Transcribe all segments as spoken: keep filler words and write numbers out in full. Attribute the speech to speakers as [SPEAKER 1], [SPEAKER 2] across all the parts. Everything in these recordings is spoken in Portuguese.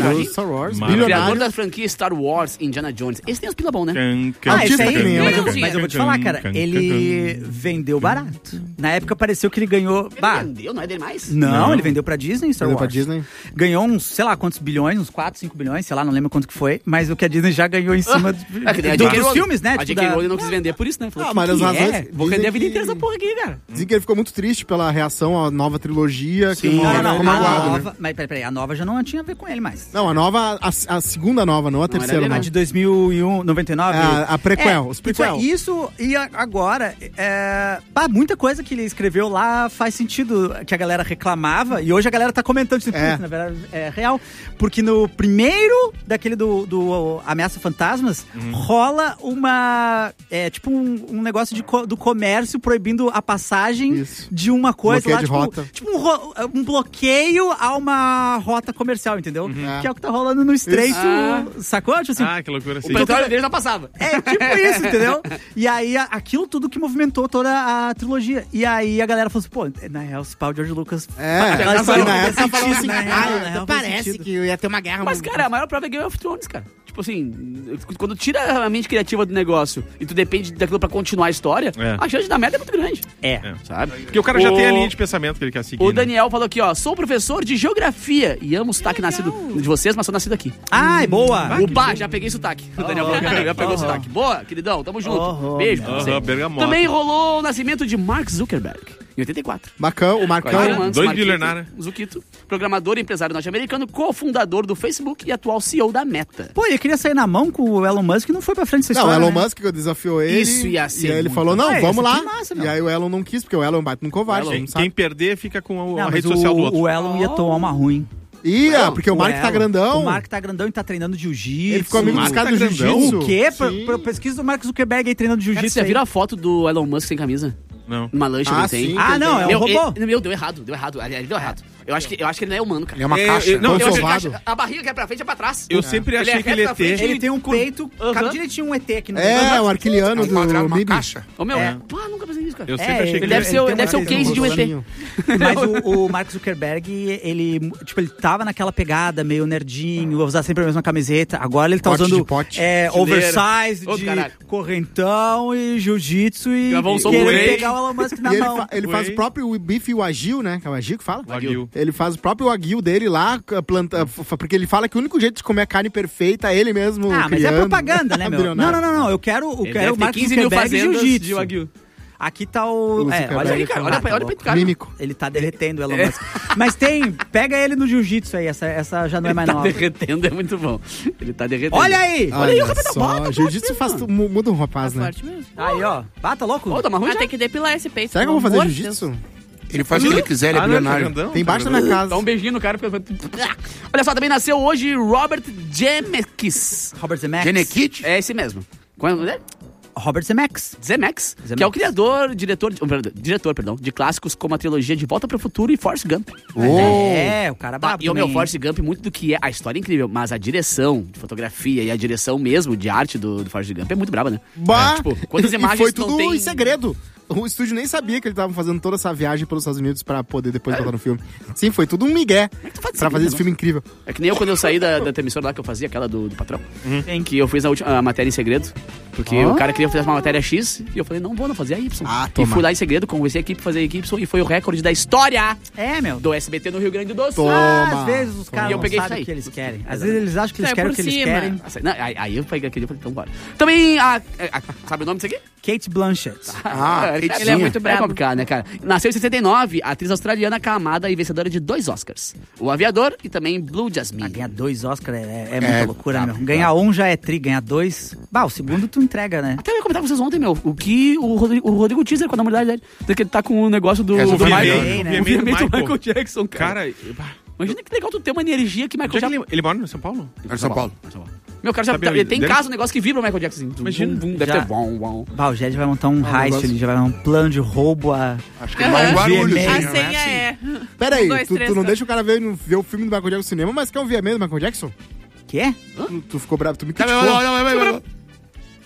[SPEAKER 1] do Star Wars.
[SPEAKER 2] Criador da franquia Star Wars, Indiana Jones. Esse tem os pila bom, né?
[SPEAKER 3] Ah, esse aí, mas, eu,
[SPEAKER 2] Não,
[SPEAKER 3] mas eu vou te falar, cara, ele vendeu barato. Na época pareceu que ele ganhou...
[SPEAKER 2] Ele
[SPEAKER 3] bah,
[SPEAKER 2] vendeu, não é dele mais?
[SPEAKER 3] Não,
[SPEAKER 1] Não.
[SPEAKER 3] ele vendeu pra Disney, Star
[SPEAKER 1] Vendeu
[SPEAKER 3] Wars.
[SPEAKER 1] pra Disney.
[SPEAKER 3] Ganhou uns, sei lá, quantos bilhões, uns quatro, cinco bilhões, sei lá, não lembro quanto que foi, mas o que a Disney já ganhou em cima do,
[SPEAKER 2] É que nem a
[SPEAKER 3] do,
[SPEAKER 2] J K
[SPEAKER 3] dos
[SPEAKER 2] Rowling.
[SPEAKER 3] filmes, né?
[SPEAKER 2] A
[SPEAKER 3] Tipo,
[SPEAKER 2] J K
[SPEAKER 3] da-
[SPEAKER 2] Rowling não quis vender por isso, né? Falou,
[SPEAKER 1] Ah,
[SPEAKER 2] que
[SPEAKER 1] mas
[SPEAKER 2] que
[SPEAKER 1] as razões-
[SPEAKER 2] é? Vou
[SPEAKER 1] dizem
[SPEAKER 2] vender a vida
[SPEAKER 1] que-
[SPEAKER 2] inteira essa porra aqui, cara.
[SPEAKER 1] Dizem que ele ficou muito triste pela reação à nova trilogia. Que
[SPEAKER 2] Sim.
[SPEAKER 1] não,
[SPEAKER 3] Não,
[SPEAKER 1] ficou
[SPEAKER 3] não, a
[SPEAKER 1] magoado, né?
[SPEAKER 3] nova, mas peraí, peraí, a nova já não tinha a ver com ele mais.
[SPEAKER 1] Não, a nova, a, a segunda nova, não a terceira
[SPEAKER 2] dele,
[SPEAKER 1] nova.
[SPEAKER 3] A de dois mil e um, noventa e nove?
[SPEAKER 1] É, a- a prequel, os
[SPEAKER 3] isso,
[SPEAKER 1] prequel.
[SPEAKER 3] isso e a- agora, é, pá, muita coisa que ele escreveu lá faz sentido, que a galera reclamava, e hoje a galera tá comentando isso,
[SPEAKER 1] É.
[SPEAKER 3] na verdade é real, porque no primeiro daquele do, do Ameaça Fantasmas, rola uma, é, tipo um, um negócio de co- do comércio proibindo a passagem
[SPEAKER 1] Isso.
[SPEAKER 3] de uma coisa
[SPEAKER 1] Bloqueio
[SPEAKER 3] lá,
[SPEAKER 1] de
[SPEAKER 3] tipo,
[SPEAKER 1] rota.
[SPEAKER 3] tipo um, ro- um bloqueio a uma rota comercial, entendeu?
[SPEAKER 1] É.
[SPEAKER 3] Que é o que tá rolando no Estreito,
[SPEAKER 2] Ah.
[SPEAKER 3] sacou? Tipo assim,
[SPEAKER 4] Ah, que loucura.
[SPEAKER 2] O
[SPEAKER 4] Assim.
[SPEAKER 2] petróleo dele já passava.
[SPEAKER 3] é tipo isso, entendeu? E aí, a- aquilo tudo que movimentou toda a trilogia. E aí a galera falou assim, pô, na real, esse pau de George Lucas...
[SPEAKER 1] É,
[SPEAKER 3] aquela
[SPEAKER 1] e
[SPEAKER 3] história
[SPEAKER 1] na
[SPEAKER 3] faz
[SPEAKER 1] época falavam
[SPEAKER 3] sentido,
[SPEAKER 1] assim,
[SPEAKER 3] né?
[SPEAKER 1] ah,
[SPEAKER 3] Na real,
[SPEAKER 1] até
[SPEAKER 3] faz
[SPEAKER 1] parece
[SPEAKER 3] sentido.
[SPEAKER 1] que ia ter uma guerra.
[SPEAKER 2] Mas, cara, a maior prova é Game of Thrones, cara. Tipo assim, quando tira a mente criativa do negócio e tu depende daquilo pra continuar a história,
[SPEAKER 4] É.
[SPEAKER 2] a chance de dar merda é muito grande.
[SPEAKER 3] É.
[SPEAKER 4] É.
[SPEAKER 2] Sabe?
[SPEAKER 4] Porque o cara já
[SPEAKER 2] O-
[SPEAKER 4] tem a linha de pensamento que ele quer seguir.
[SPEAKER 2] O
[SPEAKER 4] né?
[SPEAKER 2] Daniel falou aqui, ó, sou professor de geografia e amo o sotaque nascido de vocês, mas sou nascido aqui.
[SPEAKER 3] Ai, boa!
[SPEAKER 2] O pá, já peguei sotaque. O Daniel falou que já pegou
[SPEAKER 3] Oh.
[SPEAKER 2] sotaque. Boa, queridão, tamo junto.
[SPEAKER 3] Oh,
[SPEAKER 2] Beijo pra
[SPEAKER 4] Aham,
[SPEAKER 2] você.
[SPEAKER 4] bergamota.
[SPEAKER 2] Também rolou o nascimento de Mark Zuckerberg, em oitenta e quatro.
[SPEAKER 1] Bacão, o Marcão.
[SPEAKER 2] quarenta anos,
[SPEAKER 4] dois
[SPEAKER 2] Marquito
[SPEAKER 4] bilionários.
[SPEAKER 2] Zucchito, programador e empresário norte-americano, cofundador do Facebook e atual C E O da Meta.
[SPEAKER 3] Pô, ele queria sair na mão com o Elon Musk e não foi pra frente essa
[SPEAKER 1] Não, o
[SPEAKER 3] história,
[SPEAKER 1] Elon
[SPEAKER 3] né?
[SPEAKER 1] Musk que desafiou ele.
[SPEAKER 2] Isso ia ser
[SPEAKER 1] E aí ele
[SPEAKER 2] muito
[SPEAKER 1] falou, não,
[SPEAKER 3] Ah,
[SPEAKER 1] vamos
[SPEAKER 3] essa
[SPEAKER 1] lá.
[SPEAKER 3] que massa,
[SPEAKER 1] e
[SPEAKER 3] meu.
[SPEAKER 1] aí o Elon não quis, porque o Elon bate no covarde,
[SPEAKER 2] Elon,
[SPEAKER 1] não sabe?
[SPEAKER 4] Quem perder fica com a,
[SPEAKER 3] Não,
[SPEAKER 4] a
[SPEAKER 3] mas
[SPEAKER 4] rede
[SPEAKER 3] o,
[SPEAKER 4] social do outro.
[SPEAKER 3] o Elon ia tomar uma ruim.
[SPEAKER 1] Ia, porque o Mark tá
[SPEAKER 3] Elon.
[SPEAKER 1] grandão.
[SPEAKER 3] O Mark tá grandão e tá treinando jiu-jitsu.
[SPEAKER 1] Ele ficou amigo
[SPEAKER 4] Mark
[SPEAKER 1] dos caras
[SPEAKER 4] tá
[SPEAKER 1] do
[SPEAKER 4] grandão?
[SPEAKER 1] jiu-jitsu.
[SPEAKER 3] O quê? Pra,
[SPEAKER 1] Sim.
[SPEAKER 3] pra pesquisa do Mark Zuckerberg aí treinando
[SPEAKER 2] Cara,
[SPEAKER 3] jiu-jitsu
[SPEAKER 2] você já
[SPEAKER 3] aí.
[SPEAKER 2] viu a foto do Elon Musk sem camisa?
[SPEAKER 4] Não.
[SPEAKER 2] Uma lancha
[SPEAKER 1] Ah,
[SPEAKER 2] que ele tem.
[SPEAKER 1] sim.
[SPEAKER 3] Ah, não, é um
[SPEAKER 2] meu,
[SPEAKER 3] robô.
[SPEAKER 2] Ele, meu, deu errado, deu errado. Ele, ele deu errado. Eu acho, que, eu acho que ele não é humano, cara.
[SPEAKER 1] Ele é uma
[SPEAKER 4] É,
[SPEAKER 1] caixa.
[SPEAKER 4] eu- não,
[SPEAKER 1] todo
[SPEAKER 2] Eu acho que
[SPEAKER 1] sovado.
[SPEAKER 2] a caixa- a barriga que é pra frente é pra trás.
[SPEAKER 4] Eu sempre
[SPEAKER 2] Ele
[SPEAKER 4] achei
[SPEAKER 2] é
[SPEAKER 4] que ele ia
[SPEAKER 2] reto pra
[SPEAKER 4] ter.
[SPEAKER 2] frente.
[SPEAKER 3] Ele tem um peito...
[SPEAKER 2] Aham.
[SPEAKER 3] Cabe direitinho um E T aqui no
[SPEAKER 1] É, o arquiliano do
[SPEAKER 5] Quadrado, uma
[SPEAKER 1] Mib.
[SPEAKER 5] caixa.
[SPEAKER 2] Ô, meu,
[SPEAKER 3] É.
[SPEAKER 2] pá, nunca pensei nisso, cara.
[SPEAKER 4] Eu
[SPEAKER 3] É,
[SPEAKER 4] sempre achei que
[SPEAKER 3] ele
[SPEAKER 4] ele
[SPEAKER 2] deve
[SPEAKER 4] ia
[SPEAKER 2] ser o-
[SPEAKER 3] tem
[SPEAKER 2] deve ser o
[SPEAKER 3] uma-
[SPEAKER 2] case de um E T.
[SPEAKER 1] roxinho.
[SPEAKER 3] Mas o, o Mark Zuckerberg, ele, tipo, ele tava naquela pegada meio nerdinho, usar sempre a mesma camiseta. Agora ele tá
[SPEAKER 1] Pote
[SPEAKER 3] usando
[SPEAKER 1] de pote.
[SPEAKER 3] é,
[SPEAKER 2] Chileira.
[SPEAKER 3] oversize
[SPEAKER 2] Ô,
[SPEAKER 3] de
[SPEAKER 2] caralho.
[SPEAKER 3] correntão e jiu-jitsu e,
[SPEAKER 2] Gravou um
[SPEAKER 3] e
[SPEAKER 2] som
[SPEAKER 3] querer
[SPEAKER 2] Whey.
[SPEAKER 3] pegar o Elon Musk na
[SPEAKER 1] E ele,
[SPEAKER 3] mão.
[SPEAKER 1] fa- ele faz o próprio bife Wagyu, né? Que é o Wagyu que fala?
[SPEAKER 4] Wagyu.
[SPEAKER 1] Ele faz o próprio Wagyu dele lá, planta, porque ele fala que o único jeito de comer a carne perfeita é ele mesmo
[SPEAKER 3] Ah, mas é
[SPEAKER 1] criando.
[SPEAKER 3] propaganda, né, meu? Não,
[SPEAKER 1] Bilionário.
[SPEAKER 3] não, não, não. Eu quero, eu
[SPEAKER 2] Ele
[SPEAKER 3] quero
[SPEAKER 2] deve
[SPEAKER 3] o
[SPEAKER 2] ter
[SPEAKER 3] Mark
[SPEAKER 2] quinze mil
[SPEAKER 3] Zuckerberg
[SPEAKER 2] fazendas de
[SPEAKER 3] jiu-jitsu.
[SPEAKER 2] Wagyu.
[SPEAKER 3] Aqui tá o...
[SPEAKER 1] O
[SPEAKER 3] É,
[SPEAKER 1] Zuckerberg.
[SPEAKER 3] olha aí,
[SPEAKER 2] cara,
[SPEAKER 3] cara.
[SPEAKER 2] olha pra- olha pra esse cara.
[SPEAKER 1] Mímico.
[SPEAKER 3] Ele tá derretendo o Elon Musk. Mas tem... Pega ele no jiu-jitsu aí. Essa, essa já não é mais
[SPEAKER 2] Tá
[SPEAKER 3] nova.
[SPEAKER 2] derretendo, é muito bom. Ele tá derretendo.
[SPEAKER 3] Olha aí!
[SPEAKER 1] Olha
[SPEAKER 2] aí, o rapaz tá
[SPEAKER 1] só,
[SPEAKER 2] bom, tá
[SPEAKER 1] jiu-jitsu
[SPEAKER 2] forte
[SPEAKER 1] faz
[SPEAKER 2] mesmo.
[SPEAKER 1] tu- mu- muda um rapaz, né?
[SPEAKER 5] Forte mesmo.
[SPEAKER 3] Aí, ó. Bata louco?
[SPEAKER 2] Ô, tá marrom
[SPEAKER 5] Ah,
[SPEAKER 2] já.
[SPEAKER 5] tem que depilar esse peito.
[SPEAKER 1] Será que eu vou
[SPEAKER 5] pelo
[SPEAKER 1] fazer
[SPEAKER 5] amor de
[SPEAKER 1] jiu-jitsu?
[SPEAKER 5] Ele faz o que ele quiser, ele é
[SPEAKER 4] Ah, não, tá
[SPEAKER 5] bilionário.
[SPEAKER 4] grandão,
[SPEAKER 1] Tem
[SPEAKER 4] tá
[SPEAKER 1] baixo na
[SPEAKER 4] grandão.
[SPEAKER 1] casa.
[SPEAKER 2] Dá um beijinho no cara. Porque... Olha só, também nasceu hoje Robert Zemeckis.
[SPEAKER 3] Robert Zemeckis.
[SPEAKER 5] Genekit?
[SPEAKER 2] É esse mesmo. Qual é o nome dele?
[SPEAKER 3] Robert Zemeckis.
[SPEAKER 2] Zemeckis,
[SPEAKER 3] Zemeckis.
[SPEAKER 2] que é o criador, diretor, de- perdão, diretor, perdão, de clássicos como a trilogia De Volta para o Futuro e Forrest Gump.
[SPEAKER 3] É, o cara
[SPEAKER 2] Tá,
[SPEAKER 3] brabo
[SPEAKER 2] e o meu
[SPEAKER 3] também.
[SPEAKER 2] Forrest Gump, muito do que é a história é incrível, mas a direção de fotografia e a direção mesmo de arte do, do Forrest Gump é muito braba, né?
[SPEAKER 1] Bah!
[SPEAKER 2] É, tipo, quantas
[SPEAKER 1] E
[SPEAKER 2] imagens
[SPEAKER 1] foi
[SPEAKER 2] não
[SPEAKER 1] tudo
[SPEAKER 2] tem...
[SPEAKER 1] em segredo. O estúdio nem sabia que ele tava fazendo toda essa viagem pelos Estados Unidos pra poder depois botar no filme. Sim, foi tudo um migué
[SPEAKER 2] Como é que tu faz
[SPEAKER 1] pra
[SPEAKER 2] isso,
[SPEAKER 1] fazer esse
[SPEAKER 2] né?
[SPEAKER 1] filme incrível.
[SPEAKER 2] É que nem eu quando eu saí da, da emissora lá que eu fazia, aquela do, do patrão,
[SPEAKER 3] Sim.
[SPEAKER 2] que eu fiz a, última, a matéria em segredo, porque
[SPEAKER 3] Ah.
[SPEAKER 2] o cara queria fazer uma matéria X, e eu falei, não vou, não fazer a Y.
[SPEAKER 1] Ah,
[SPEAKER 2] e
[SPEAKER 1] toma.
[SPEAKER 2] fui lá em segredo, conversei a equipe pra fazer a Y, e foi o recorde da história
[SPEAKER 3] É, meu.
[SPEAKER 2] do S B T no Rio Grande do Sul.
[SPEAKER 1] Toma.
[SPEAKER 3] Às vezes os caras
[SPEAKER 2] E eu
[SPEAKER 3] não
[SPEAKER 2] peguei
[SPEAKER 3] sabem
[SPEAKER 2] isso aí.
[SPEAKER 3] o que eles querem. Às vezes eles acham que eles
[SPEAKER 5] Sai
[SPEAKER 3] querem o
[SPEAKER 5] por
[SPEAKER 3] que eles
[SPEAKER 5] cima.
[SPEAKER 3] querem.
[SPEAKER 2] Assim, não, aí, aí eu peguei aquele e falei, então bora. Também, a, a- a- sabe o nome disso aqui?
[SPEAKER 3] Kate Blanchett.
[SPEAKER 1] Ah,
[SPEAKER 2] ele,
[SPEAKER 1] Katezinha.
[SPEAKER 2] ele é muito brabo. É complicado, né, cara? Nasceu em sessenta e nove, atriz australiana aclamada e vencedora de dois Oscars. O Aviador e também Blue
[SPEAKER 3] Ah,
[SPEAKER 2] Jasmine.
[SPEAKER 3] ganhar dois Oscars é, é muita
[SPEAKER 5] É,
[SPEAKER 3] loucura,
[SPEAKER 5] tá,
[SPEAKER 3] né, meu?
[SPEAKER 5] tá.
[SPEAKER 3] Ganhar um já é tri, ganhar dois... Bah, o segundo tu entrega, né?
[SPEAKER 2] Até eu ia comentar com vocês ontem, meu, o que o Rodrigo, o Rodrigo Teaser com a namorada dele, que ele tá com o negócio do,
[SPEAKER 5] Resolve
[SPEAKER 2] do
[SPEAKER 5] bem,
[SPEAKER 2] Michael,
[SPEAKER 3] né?
[SPEAKER 2] o
[SPEAKER 4] V M A do
[SPEAKER 2] V M A do
[SPEAKER 4] Michael.
[SPEAKER 2] Michael Jackson, cara.
[SPEAKER 4] Cara,
[SPEAKER 2] Imagina que legal tu ter uma energia que Michael
[SPEAKER 4] onde é que
[SPEAKER 2] Jackson...
[SPEAKER 4] ele, ele mora em São Paulo?
[SPEAKER 5] É São Paulo.
[SPEAKER 2] Meu cara já
[SPEAKER 4] Sabia,
[SPEAKER 2] ele tem em
[SPEAKER 4] deve-
[SPEAKER 2] casa um negócio que vibra o Michael Jackson. Assim.
[SPEAKER 4] Imagina,
[SPEAKER 2] Vum, vum, deve
[SPEAKER 3] já.
[SPEAKER 2] ter bom, bom.
[SPEAKER 3] Bah, o Jed vai montar um heist
[SPEAKER 1] negócio-
[SPEAKER 3] ali, já vai dar um plano de roubo a...
[SPEAKER 5] Acho que ele mora em Guarulhos.
[SPEAKER 3] V M A.
[SPEAKER 5] né? Não
[SPEAKER 3] A
[SPEAKER 5] é
[SPEAKER 6] senha
[SPEAKER 5] assim?
[SPEAKER 6] é.
[SPEAKER 1] Pera aí,
[SPEAKER 6] Um, dois,
[SPEAKER 1] tu,
[SPEAKER 6] três,
[SPEAKER 1] tu não
[SPEAKER 6] quatro.
[SPEAKER 1] deixa o cara ver, ver o filme do Michael Jackson no cinema, mas quer ouvir a mesma Michael Jackson?
[SPEAKER 3] Quê?
[SPEAKER 1] Tu, tu ficou bravo, tu me
[SPEAKER 5] Não,
[SPEAKER 1] criticou.
[SPEAKER 5] não, não, não, não, não.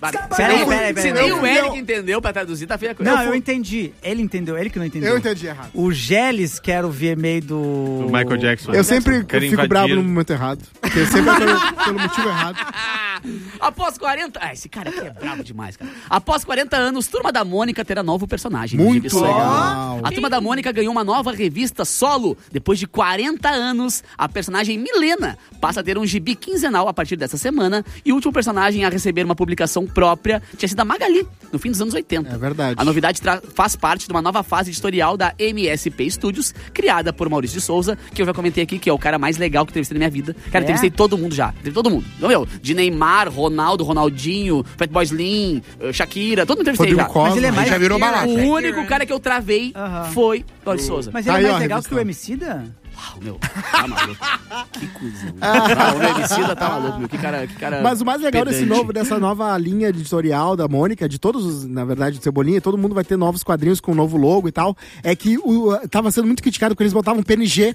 [SPEAKER 3] Peraí,
[SPEAKER 2] Se
[SPEAKER 3] peraí,
[SPEAKER 2] nem
[SPEAKER 3] peraí.
[SPEAKER 2] o Eric entendeu pra traduzir, tá feia a coisa.
[SPEAKER 3] Não, eu entendi. Ele entendeu, ele que não entendeu.
[SPEAKER 1] Eu entendi errado.
[SPEAKER 3] O Geles, que era o V M A do...
[SPEAKER 4] Do Michael Jackson.
[SPEAKER 1] Eu sempre eu
[SPEAKER 4] Quero
[SPEAKER 1] fico
[SPEAKER 4] invadir.
[SPEAKER 1] bravo no momento errado. Porque sempre é pelo, pelo motivo errado.
[SPEAKER 2] Após quarenta... Ah, esse cara aqui é bravo demais, cara. Após quarenta anos, Turma da Mônica terá novo personagem.
[SPEAKER 1] Muito
[SPEAKER 2] Gibi solo.
[SPEAKER 1] legal.
[SPEAKER 2] A Turma da Mônica ganhou uma nova revista solo. Depois de quarenta anos, a personagem Milena passa a ter um gibi quinzenal a partir dessa semana. E o último personagem a receber uma publicação própria tinha sido a Magali, no fim dos anos oitenta.
[SPEAKER 1] É verdade.
[SPEAKER 2] A novidade tra- faz parte de uma nova fase editorial da M S P Studios, criada por Maurício de Souza, que eu já comentei aqui, que é o cara mais legal que eu entrevistei na minha vida. Cara,
[SPEAKER 3] É?
[SPEAKER 2] entrevistei todo mundo já. Entrevistei todo mundo. Não, meu, de Neymar, Ronaldo, Ronaldinho, Fatboy Slim, eh, Shakira, todo mundo entrevistei
[SPEAKER 1] Rodrigo
[SPEAKER 2] já.
[SPEAKER 1] Cosma.
[SPEAKER 3] Mas ele é mais...
[SPEAKER 5] Já virou barato.
[SPEAKER 2] O único cara que eu travei
[SPEAKER 3] Aham.
[SPEAKER 2] foi Maurício Souza.
[SPEAKER 3] Mas ele
[SPEAKER 1] Aí,
[SPEAKER 3] é mais
[SPEAKER 1] ó,
[SPEAKER 3] legal
[SPEAKER 1] revista.
[SPEAKER 3] que o Emicida?
[SPEAKER 2] Uau, meu, tá maluco. Que cuzão. Ah, o Emicida tá maluco, meu. Que cara, que cara
[SPEAKER 1] Mas o mais legal desse
[SPEAKER 2] pedante.
[SPEAKER 1] novo, dessa nova linha editorial da Mônica, de todos os, na verdade, de Cebolinha, todo mundo vai ter novos quadrinhos com um novo logo e tal, é que o, tava sendo muito criticado porque eles botavam P N G.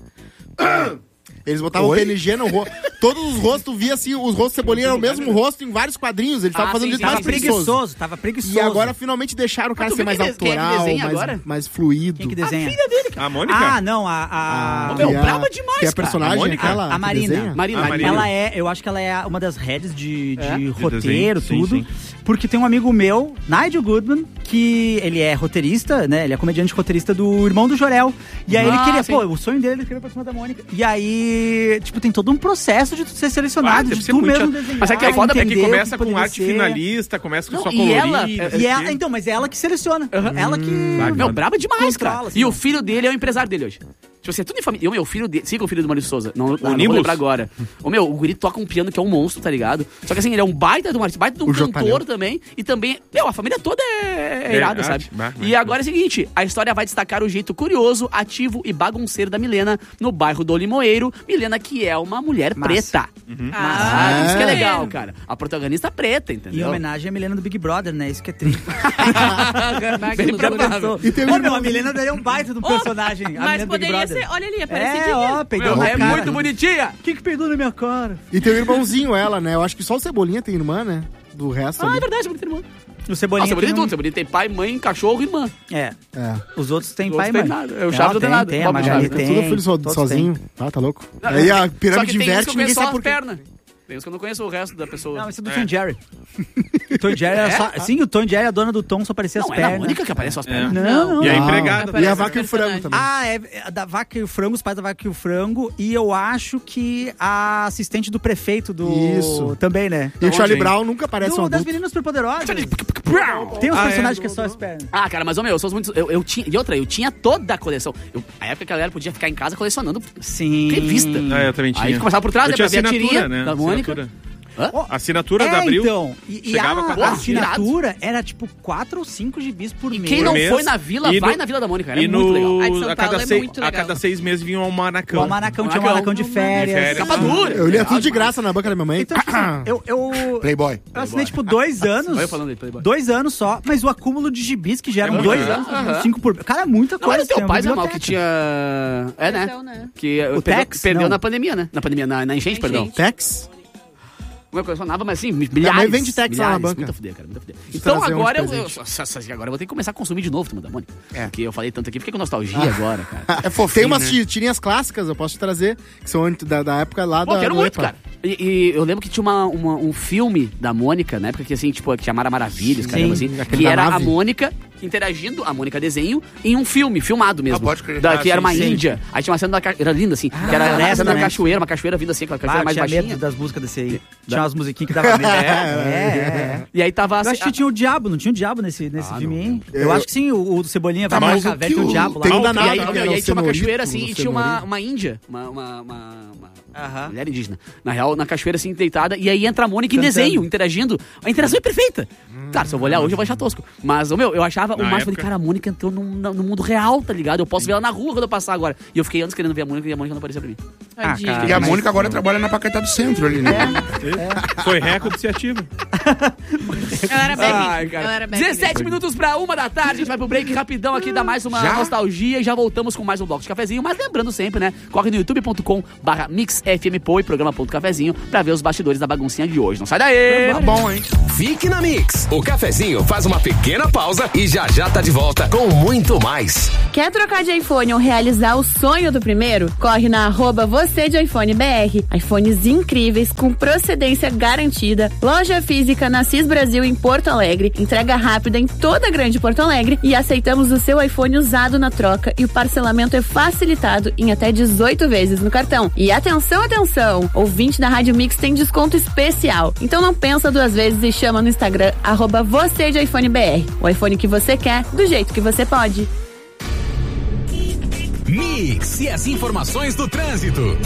[SPEAKER 1] Eles botavam
[SPEAKER 5] Oi?
[SPEAKER 1] P N G no rosto. Todos os rostos, via assim, os rostos Cebolinha eram o mesmo rosto em vários quadrinhos. Eles estavam
[SPEAKER 2] Ah,
[SPEAKER 1] fazendo
[SPEAKER 2] sim,
[SPEAKER 1] isso
[SPEAKER 2] sim,
[SPEAKER 1] mais
[SPEAKER 3] Tava
[SPEAKER 2] sim,
[SPEAKER 1] preguiçoso.
[SPEAKER 3] preguiçoso, tava preguiçoso.
[SPEAKER 1] E agora finalmente deixaram o cara
[SPEAKER 2] Mas tu
[SPEAKER 1] ser
[SPEAKER 2] vê
[SPEAKER 1] mais
[SPEAKER 2] quem de- quem é que
[SPEAKER 1] autoral,
[SPEAKER 2] desenha
[SPEAKER 1] mais,
[SPEAKER 2] agora?
[SPEAKER 1] mais fluido.
[SPEAKER 3] Quem que desenha?
[SPEAKER 4] A Mônica?
[SPEAKER 3] Ah, não, a... a...
[SPEAKER 1] Ah,
[SPEAKER 2] Ô, meu,
[SPEAKER 1] que é-
[SPEAKER 2] braba demais,
[SPEAKER 1] Que é a
[SPEAKER 2] cara.
[SPEAKER 1] personagem,
[SPEAKER 4] A Mônica?
[SPEAKER 1] aquela
[SPEAKER 3] A
[SPEAKER 1] que
[SPEAKER 3] Marina.
[SPEAKER 1] desenha?
[SPEAKER 2] Marina,
[SPEAKER 4] Ah, Marina.
[SPEAKER 3] Ela é, eu acho que ela é uma das heads de, de
[SPEAKER 2] É? De
[SPEAKER 3] roteiro,
[SPEAKER 4] desenho, sim,
[SPEAKER 3] tudo.
[SPEAKER 4] sim.
[SPEAKER 3] Porque tem um amigo meu, Nigel Goodman, que ele é roteirista, né? Ele é comediante roteirista do Irmão do Jorel. E aí
[SPEAKER 2] Ah,
[SPEAKER 3] ele queria,
[SPEAKER 2] sim.
[SPEAKER 3] pô, o sonho dele é escrever pra cima da Mônica. E aí, tipo, tem todo um processo de tu ser selecionado,
[SPEAKER 4] Ah, deve
[SPEAKER 3] de
[SPEAKER 4] ser
[SPEAKER 3] tu
[SPEAKER 4] muito
[SPEAKER 3] mesmo
[SPEAKER 4] chato.
[SPEAKER 3] desenhar.
[SPEAKER 2] Mas é que é foda,
[SPEAKER 4] É
[SPEAKER 3] entender
[SPEAKER 4] que
[SPEAKER 3] o
[SPEAKER 4] começa com
[SPEAKER 3] poderia
[SPEAKER 4] arte
[SPEAKER 3] ser.
[SPEAKER 4] finalista, começa com
[SPEAKER 2] Não,
[SPEAKER 4] só
[SPEAKER 2] e
[SPEAKER 4] colorido.
[SPEAKER 2] ela-
[SPEAKER 4] assim.
[SPEAKER 3] E ela, então, mas é ela que seleciona. Ela que...
[SPEAKER 2] Meu, braba demais,
[SPEAKER 3] Controla,
[SPEAKER 2] cara.
[SPEAKER 3] assim,
[SPEAKER 2] E
[SPEAKER 3] ó.
[SPEAKER 2] o filho dele é o empresário dele hoje. Tipo assim, é tudo em família. E o meu filho dele. Siga o filho do Maurício Souza. Não, ah, não vou
[SPEAKER 4] Nimbus?
[SPEAKER 2] lembrar agora. O meu, o guri toca um piano que é um monstro, tá ligado? Só que assim, ele é um baita de um artista, baita de um
[SPEAKER 1] O
[SPEAKER 2] cantor
[SPEAKER 1] Jotalhão.
[SPEAKER 2] também. E também. Meu, a família toda é, é irada,
[SPEAKER 4] É,
[SPEAKER 2] sabe?
[SPEAKER 4] arte, bah,
[SPEAKER 2] E
[SPEAKER 4] bah.
[SPEAKER 2] agora é o seguinte: a história vai destacar o jeito curioso, ativo e bagunceiro da Milena no bairro do Limoeiro. Milena, que é uma mulher
[SPEAKER 3] Massa.
[SPEAKER 2] preta.
[SPEAKER 5] Ah,
[SPEAKER 2] Isso que é
[SPEAKER 1] É.
[SPEAKER 2] legal, cara. A protagonista preta,
[SPEAKER 3] Em
[SPEAKER 2] entendeu?
[SPEAKER 3] homenagem à Milena do Big Brother, né? Isso que é triste.
[SPEAKER 2] Bem provável.
[SPEAKER 1] E tem um
[SPEAKER 3] Ô, meu,
[SPEAKER 1] irmão-
[SPEAKER 3] a Milena daria um baita do personagem. a
[SPEAKER 6] Mas
[SPEAKER 3] Milena do Big
[SPEAKER 6] poderia
[SPEAKER 3] Brother.
[SPEAKER 6] ser. Olha ali, é
[SPEAKER 3] É,
[SPEAKER 6] parecidinha.
[SPEAKER 3] ó, peidou
[SPEAKER 2] Meu,
[SPEAKER 3] na
[SPEAKER 2] é
[SPEAKER 3] cara.
[SPEAKER 2] muito bonitinha.
[SPEAKER 3] O que que peidou na minha cara?
[SPEAKER 1] E tem o irmãozinho, ela, né? Eu acho que só o Cebolinha tem irmã, né? Do resto
[SPEAKER 2] Ah,
[SPEAKER 1] ali.
[SPEAKER 2] é verdade, Cebolinha tem irmã.
[SPEAKER 3] O
[SPEAKER 2] Ah,
[SPEAKER 3] Cebolinha
[SPEAKER 2] Cebolinha tem
[SPEAKER 3] tem um-
[SPEAKER 2] tudo. Cebolinha tem pai, mãe, cachorro e irmã.
[SPEAKER 3] É,
[SPEAKER 1] É.
[SPEAKER 3] os outros têm
[SPEAKER 2] Os
[SPEAKER 3] pai e
[SPEAKER 2] outros
[SPEAKER 3] mãe.
[SPEAKER 2] têm nada. O Chaves não tem nada.
[SPEAKER 3] Tem, a
[SPEAKER 2] Pobre
[SPEAKER 3] Magali
[SPEAKER 2] Chaves.
[SPEAKER 3] tem.
[SPEAKER 1] Tudo filho so-
[SPEAKER 3] todos
[SPEAKER 1] sozinho. Ah, tá louco. Aí a
[SPEAKER 2] Só que
[SPEAKER 1] pirâmide
[SPEAKER 2] tem uns que
[SPEAKER 1] inverte,
[SPEAKER 2] eu
[SPEAKER 1] ninguém
[SPEAKER 2] conheço só
[SPEAKER 1] sabe
[SPEAKER 2] as
[SPEAKER 1] por quê.
[SPEAKER 2] pernas. Tem uns que eu não conheço o resto da pessoa.
[SPEAKER 3] Não, esse é do Tom Jerry. O Tom Jerry era só... Sim, o Tom Jerry, a dona do Tom, só aparecia as
[SPEAKER 2] Não, é a
[SPEAKER 3] pernas.
[SPEAKER 2] única que aparece só as pernas.
[SPEAKER 3] Não, não.
[SPEAKER 4] E a
[SPEAKER 1] Não.
[SPEAKER 4] empregada.
[SPEAKER 1] E a
[SPEAKER 6] Aparece
[SPEAKER 1] vaca e o
[SPEAKER 6] personagem.
[SPEAKER 1] frango também.
[SPEAKER 3] Ah, é é da Vaca e o Frango, os pais da Vaca e o Frango. E eu acho que a assistente do prefeito do...
[SPEAKER 1] Isso.
[SPEAKER 3] Também, né?
[SPEAKER 1] E o Charlie
[SPEAKER 2] hein?
[SPEAKER 1] Brown nunca aparece um
[SPEAKER 3] Do, das
[SPEAKER 1] adulto.
[SPEAKER 3] meninas superpoderosas. Tem uns
[SPEAKER 4] Ah, é?
[SPEAKER 3] personagens que é só as pernas.
[SPEAKER 2] Ah, cara, mas, ô, meu, eu sou muito... Eu, eu tinha... E outra, eu tinha toda a coleção. Eu, a época que a galera podia ficar em casa colecionando
[SPEAKER 3] Sim.
[SPEAKER 2] revista.
[SPEAKER 4] Ah, eu também tinha.
[SPEAKER 2] Aí começava por trás,
[SPEAKER 4] Eu
[SPEAKER 2] né,
[SPEAKER 4] tinha
[SPEAKER 2] pra ver a
[SPEAKER 4] assinatura,
[SPEAKER 2] tirinha
[SPEAKER 4] né?
[SPEAKER 2] da Mônica.
[SPEAKER 4] Assinatura.
[SPEAKER 2] Hã?
[SPEAKER 4] Assinatura
[SPEAKER 3] É,
[SPEAKER 4] da Abril.
[SPEAKER 3] então. E, e
[SPEAKER 4] Chegava com
[SPEAKER 3] a,
[SPEAKER 4] a
[SPEAKER 3] a
[SPEAKER 2] porra,
[SPEAKER 3] assinatura era tipo quatro ou cinco gibis por mês.
[SPEAKER 2] Quem
[SPEAKER 4] Por
[SPEAKER 2] não
[SPEAKER 4] mês.
[SPEAKER 2] foi na vila,
[SPEAKER 4] E
[SPEAKER 2] vai
[SPEAKER 4] no-
[SPEAKER 2] na Vila da Mônica. Era
[SPEAKER 4] E
[SPEAKER 2] muito legal.
[SPEAKER 4] no,
[SPEAKER 6] A de São
[SPEAKER 4] a, cada
[SPEAKER 6] Paulo é
[SPEAKER 4] seis,
[SPEAKER 6] muito
[SPEAKER 4] a
[SPEAKER 6] legal.
[SPEAKER 4] cada seis meses vinha um almanacão.
[SPEAKER 3] O Almanacão tinha um
[SPEAKER 2] Almanacão.
[SPEAKER 3] Almanacão de férias.
[SPEAKER 4] De férias.
[SPEAKER 2] Capa dura.
[SPEAKER 1] Eu lia
[SPEAKER 2] Legal
[SPEAKER 1] tudo de
[SPEAKER 2] demais.
[SPEAKER 1] graça na banca da minha mãe.
[SPEAKER 3] Então, tipo, eu, eu,
[SPEAKER 5] Playboy.
[SPEAKER 3] eu assinei, tipo, dois anos.
[SPEAKER 2] Olha eu falando aí, Playboy.
[SPEAKER 3] Dois anos só, mas o acúmulo de gibis que geram
[SPEAKER 4] É muito,
[SPEAKER 3] dois
[SPEAKER 4] né?
[SPEAKER 3] anos,
[SPEAKER 2] Aham.
[SPEAKER 3] cinco por... Cara, é muita
[SPEAKER 2] Não
[SPEAKER 3] coisa.
[SPEAKER 2] era teu
[SPEAKER 3] tem uma
[SPEAKER 2] pai, Zé Mal, que
[SPEAKER 3] biblioteca.
[SPEAKER 2] tinha... É, né?
[SPEAKER 6] Então, né?
[SPEAKER 2] Que uh,
[SPEAKER 3] O
[SPEAKER 2] perdeu,
[SPEAKER 3] Tex?
[SPEAKER 2] perdeu
[SPEAKER 3] Não.
[SPEAKER 2] na pandemia, né? Na pandemia, na, na enchente, perdão.
[SPEAKER 1] Tex?
[SPEAKER 2] Não é colecionava, mas assim,
[SPEAKER 1] Minha
[SPEAKER 2] milhares.
[SPEAKER 1] mãe vende Tex lá na
[SPEAKER 2] milhares.
[SPEAKER 1] banca.
[SPEAKER 2] Muito a fuder, cara, muito a fuder. Então
[SPEAKER 1] trazer um
[SPEAKER 2] agora eu,
[SPEAKER 1] de
[SPEAKER 2] eu,
[SPEAKER 1] presente.
[SPEAKER 2] agora eu vou ter que começar a consumir de novo, Turma da Mônica.
[SPEAKER 5] É.
[SPEAKER 2] Porque eu falei tanto aqui, fiquei com nostalgia agora, cara.
[SPEAKER 5] É fofinho,
[SPEAKER 1] Tem umas
[SPEAKER 5] né?
[SPEAKER 1] ti- tirinhas clássicas, eu posso te trazer, que são ant- da, da época lá
[SPEAKER 2] Pô,
[SPEAKER 1] da
[SPEAKER 2] quero
[SPEAKER 1] do
[SPEAKER 2] muito,
[SPEAKER 1] EPA.
[SPEAKER 2] cara. E, e eu lembro que tinha uma, uma- um filme da Mônica, na época que assim, tipo, que tinha Mara Maravilhas, caramba, assim,
[SPEAKER 1] aquele
[SPEAKER 2] que
[SPEAKER 1] da
[SPEAKER 2] era a
[SPEAKER 1] nave.
[SPEAKER 2] Mônica interagindo, a Mônica desenho, em um filme, filmado mesmo.
[SPEAKER 5] Ah, pode crer.
[SPEAKER 2] Da,
[SPEAKER 5] Ah,
[SPEAKER 2] que era
[SPEAKER 5] sim,
[SPEAKER 2] uma
[SPEAKER 5] sim.
[SPEAKER 2] Índia. Aí tinha uma cena da ca... Era linda, assim. que era
[SPEAKER 3] floresta,
[SPEAKER 2] a cena da
[SPEAKER 3] né?
[SPEAKER 2] cachoeira, uma cachoeira vindo assim, aquela cachoeira
[SPEAKER 3] Ah,
[SPEAKER 2] mais
[SPEAKER 3] tinha
[SPEAKER 2] baixinha.
[SPEAKER 3] medo das músicas desse aí. Tinha umas musiquinhas que dava medo. é, é, é.
[SPEAKER 2] E aí tava
[SPEAKER 3] Eu
[SPEAKER 2] assim,
[SPEAKER 3] acho que tinha o Diabo, não tinha o Diabo nesse, nesse
[SPEAKER 2] Ah,
[SPEAKER 3] filme,
[SPEAKER 2] não
[SPEAKER 3] hein?
[SPEAKER 1] Eu-
[SPEAKER 3] Eu acho que sim, o, o do Cebolinha vai
[SPEAKER 5] Tá,
[SPEAKER 3] pra
[SPEAKER 5] mas o
[SPEAKER 3] Caverna,
[SPEAKER 5] que
[SPEAKER 3] tem o
[SPEAKER 5] o-
[SPEAKER 3] Diabo lá.
[SPEAKER 1] tem um da
[SPEAKER 2] E
[SPEAKER 1] nave,
[SPEAKER 2] aí,
[SPEAKER 1] que
[SPEAKER 2] meu,
[SPEAKER 1] era
[SPEAKER 2] e aí
[SPEAKER 1] o
[SPEAKER 2] tinha uma
[SPEAKER 1] Cenorito,
[SPEAKER 2] cachoeira assim
[SPEAKER 1] o
[SPEAKER 2] e tinha uma,
[SPEAKER 1] Cenorito.
[SPEAKER 2] uma índia, uma, uma, uma, uma
[SPEAKER 3] Aham.
[SPEAKER 2] mulher indígena. Na real, na cachoeira assim, deitada. E aí entra a Mônica em
[SPEAKER 3] Cantando.
[SPEAKER 2] desenho, interagindo. A interação é perfeita. Claro, se eu vou olhar hoje eu vou achar tosco. Mas, ô, meu, eu achava o
[SPEAKER 4] Na
[SPEAKER 2] máximo.
[SPEAKER 4] época-
[SPEAKER 2] Falei, cara, a Mônica entrou no, no no mundo real, tá ligado? Eu posso ver ela na rua quando eu passar agora. E eu fiquei anos querendo ver a Mônica e a Mônica não aparecia pra mim.
[SPEAKER 3] Ah,
[SPEAKER 6] Tadinha.
[SPEAKER 3] cara.
[SPEAKER 5] E a
[SPEAKER 3] Mas-
[SPEAKER 5] Mônica agora trabalha na Paquetá do Centro ali, né?
[SPEAKER 4] Foi recorde de iniciativa.
[SPEAKER 6] Eu era baby.
[SPEAKER 2] Ai, cara.
[SPEAKER 6] Eu era baby.
[SPEAKER 2] dezessete minutos pra uma da tarde, a gente vai pro break rapidão aqui, dá mais uma
[SPEAKER 5] Já?
[SPEAKER 2] nostalgia e já voltamos com mais um bloco de cafezinho. Mas lembrando sempre, né? Corre no youtube ponto com barra mix f m po e programa.cafezinho pra ver os bastidores da baguncinha de hoje. Não sai daí!
[SPEAKER 1] Tá bom, hein?
[SPEAKER 7] Fique na Mix. O cafezinho faz uma pequena pausa e já já tá de volta com muito mais.
[SPEAKER 6] Quer trocar de iPhone ou realizar o sonho do primeiro? Corre na arroba você de iPhone B R. iPhones incríveis, com procedência garantida. Loja física na Cis Brasil em Porto Alegre. Entrega rápida em toda a grande Porto Alegre. E aceitamos o seu iPhone usado na troca. E o parcelamento é facilitado em até dezoito vezes no cartão. E atenção, atenção! Ouvinte da Rádio Mix tem desconto especial. Então não pensa duas vezes e chama no Instagram arroba você de iPhone B R. O iPhone que você quer, do jeito que você pode.
[SPEAKER 7] Mix e as informações do trânsito.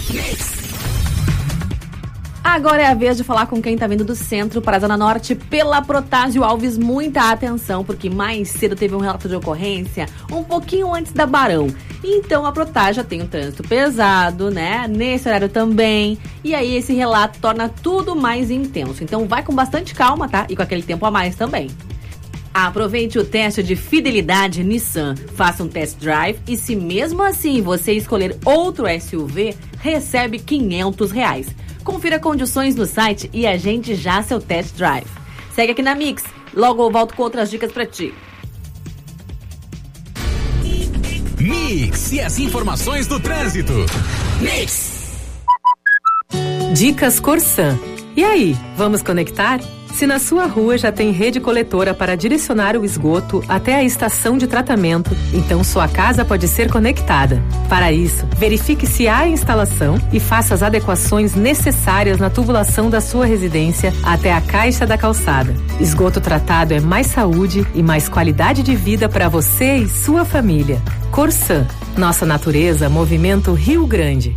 [SPEAKER 8] Agora é a vez de falar com quem tá vindo do centro para a Zona Norte pela Protásio Alves. Muita atenção, porque mais cedo teve um relato de ocorrência um pouquinho antes da Barão. Então a Protásio já tem um trânsito pesado, né? Nesse horário também. E aí esse relato torna tudo mais intenso. Então vai com bastante calma, tá? E com aquele tempo a mais também. Aproveite o teste de fidelidade Nissan. Faça um test drive e se mesmo assim você escolher outro S U V, recebe quinhentos reais. Confira condições no site e agende já seu test drive. Segue aqui na Mix. Logo eu volto com outras dicas pra ti.
[SPEAKER 7] Mix e as informações do trânsito. Mix.
[SPEAKER 9] Dicas Corsan. E aí, vamos conectar? Se na sua rua já tem rede coletora para direcionar o esgoto até a estação de tratamento, então sua casa pode ser conectada. Para isso, verifique se há instalação e faça as adequações necessárias na tubulação da sua residência até a caixa da calçada. Esgoto tratado é mais saúde e mais qualidade de vida para você e sua família. Corsan, nossa natureza, movimento Rio Grande.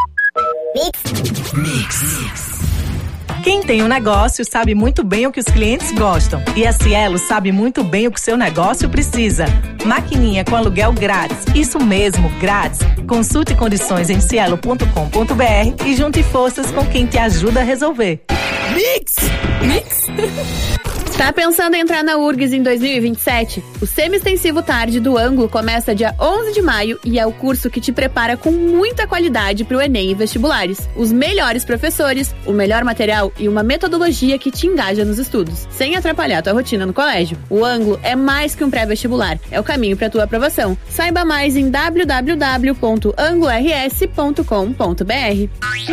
[SPEAKER 7] Mix. Mix.
[SPEAKER 10] Quem tem um negócio sabe muito bem o que os clientes gostam. E a Cielo sabe muito bem o que o seu negócio precisa. Maquininha com aluguel grátis. Isso mesmo, grátis. Consulte condições em cielo ponto com ponto b r e junte forças com quem te ajuda a resolver.
[SPEAKER 6] Mix! Mix! Tá pensando em entrar na U R G S em dois mil e vinte e sete? O Semi-Extensivo Tarde do Ângulo começa dia onze de maio e é o curso que te prepara com muita qualidade para o Enem e vestibulares. Os melhores professores, o melhor material e uma metodologia que te engaja nos estudos, sem atrapalhar tua rotina no colégio. O Ângulo é mais que um pré-vestibular, é o caminho para tua aprovação. Saiba mais em w w w ponto anglo r s ponto com ponto b r.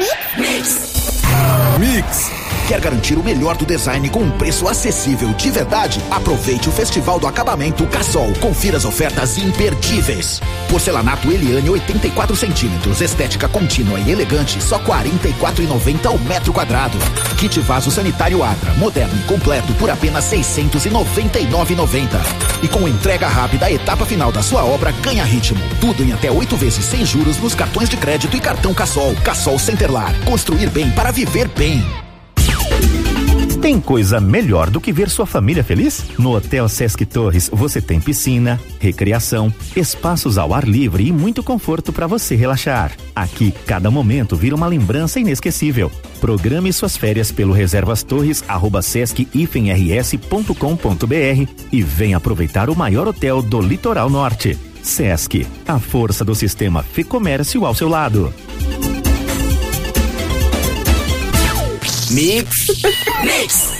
[SPEAKER 11] Mix. Mix. Quer garantir o melhor do design com um preço acessível de verdade? Aproveite o Festival do Acabamento Cassol. Confira as ofertas imperdíveis. Porcelanato Eliane oitenta e quatro centímetros, estética contínua e elegante, só quarenta e quatro reais e noventa centavos o metro quadrado. Kit vaso sanitário Adra, moderno e completo por apenas seiscentos e noventa e nove reais e noventa centavos. E com entrega rápida, a etapa final da sua obra ganha ritmo. Tudo em até oito vezes sem juros nos cartões de crédito e cartão Cassol. Cassol Centerlar. Construir bem para viver bem.
[SPEAKER 12] Tem coisa melhor do que ver sua família feliz? No Hotel Sesc Torres você tem piscina, recreação, espaços ao ar livre e muito conforto para você relaxar. Aqui, cada momento vira uma lembrança inesquecível. Programe suas férias pelo reservastorres arroba sesc r s ponto com ponto b r e venha aproveitar o maior hotel do litoral norte. Sesc, a força do sistema Fê-Comércio ao seu lado.
[SPEAKER 7] Mix. Mix.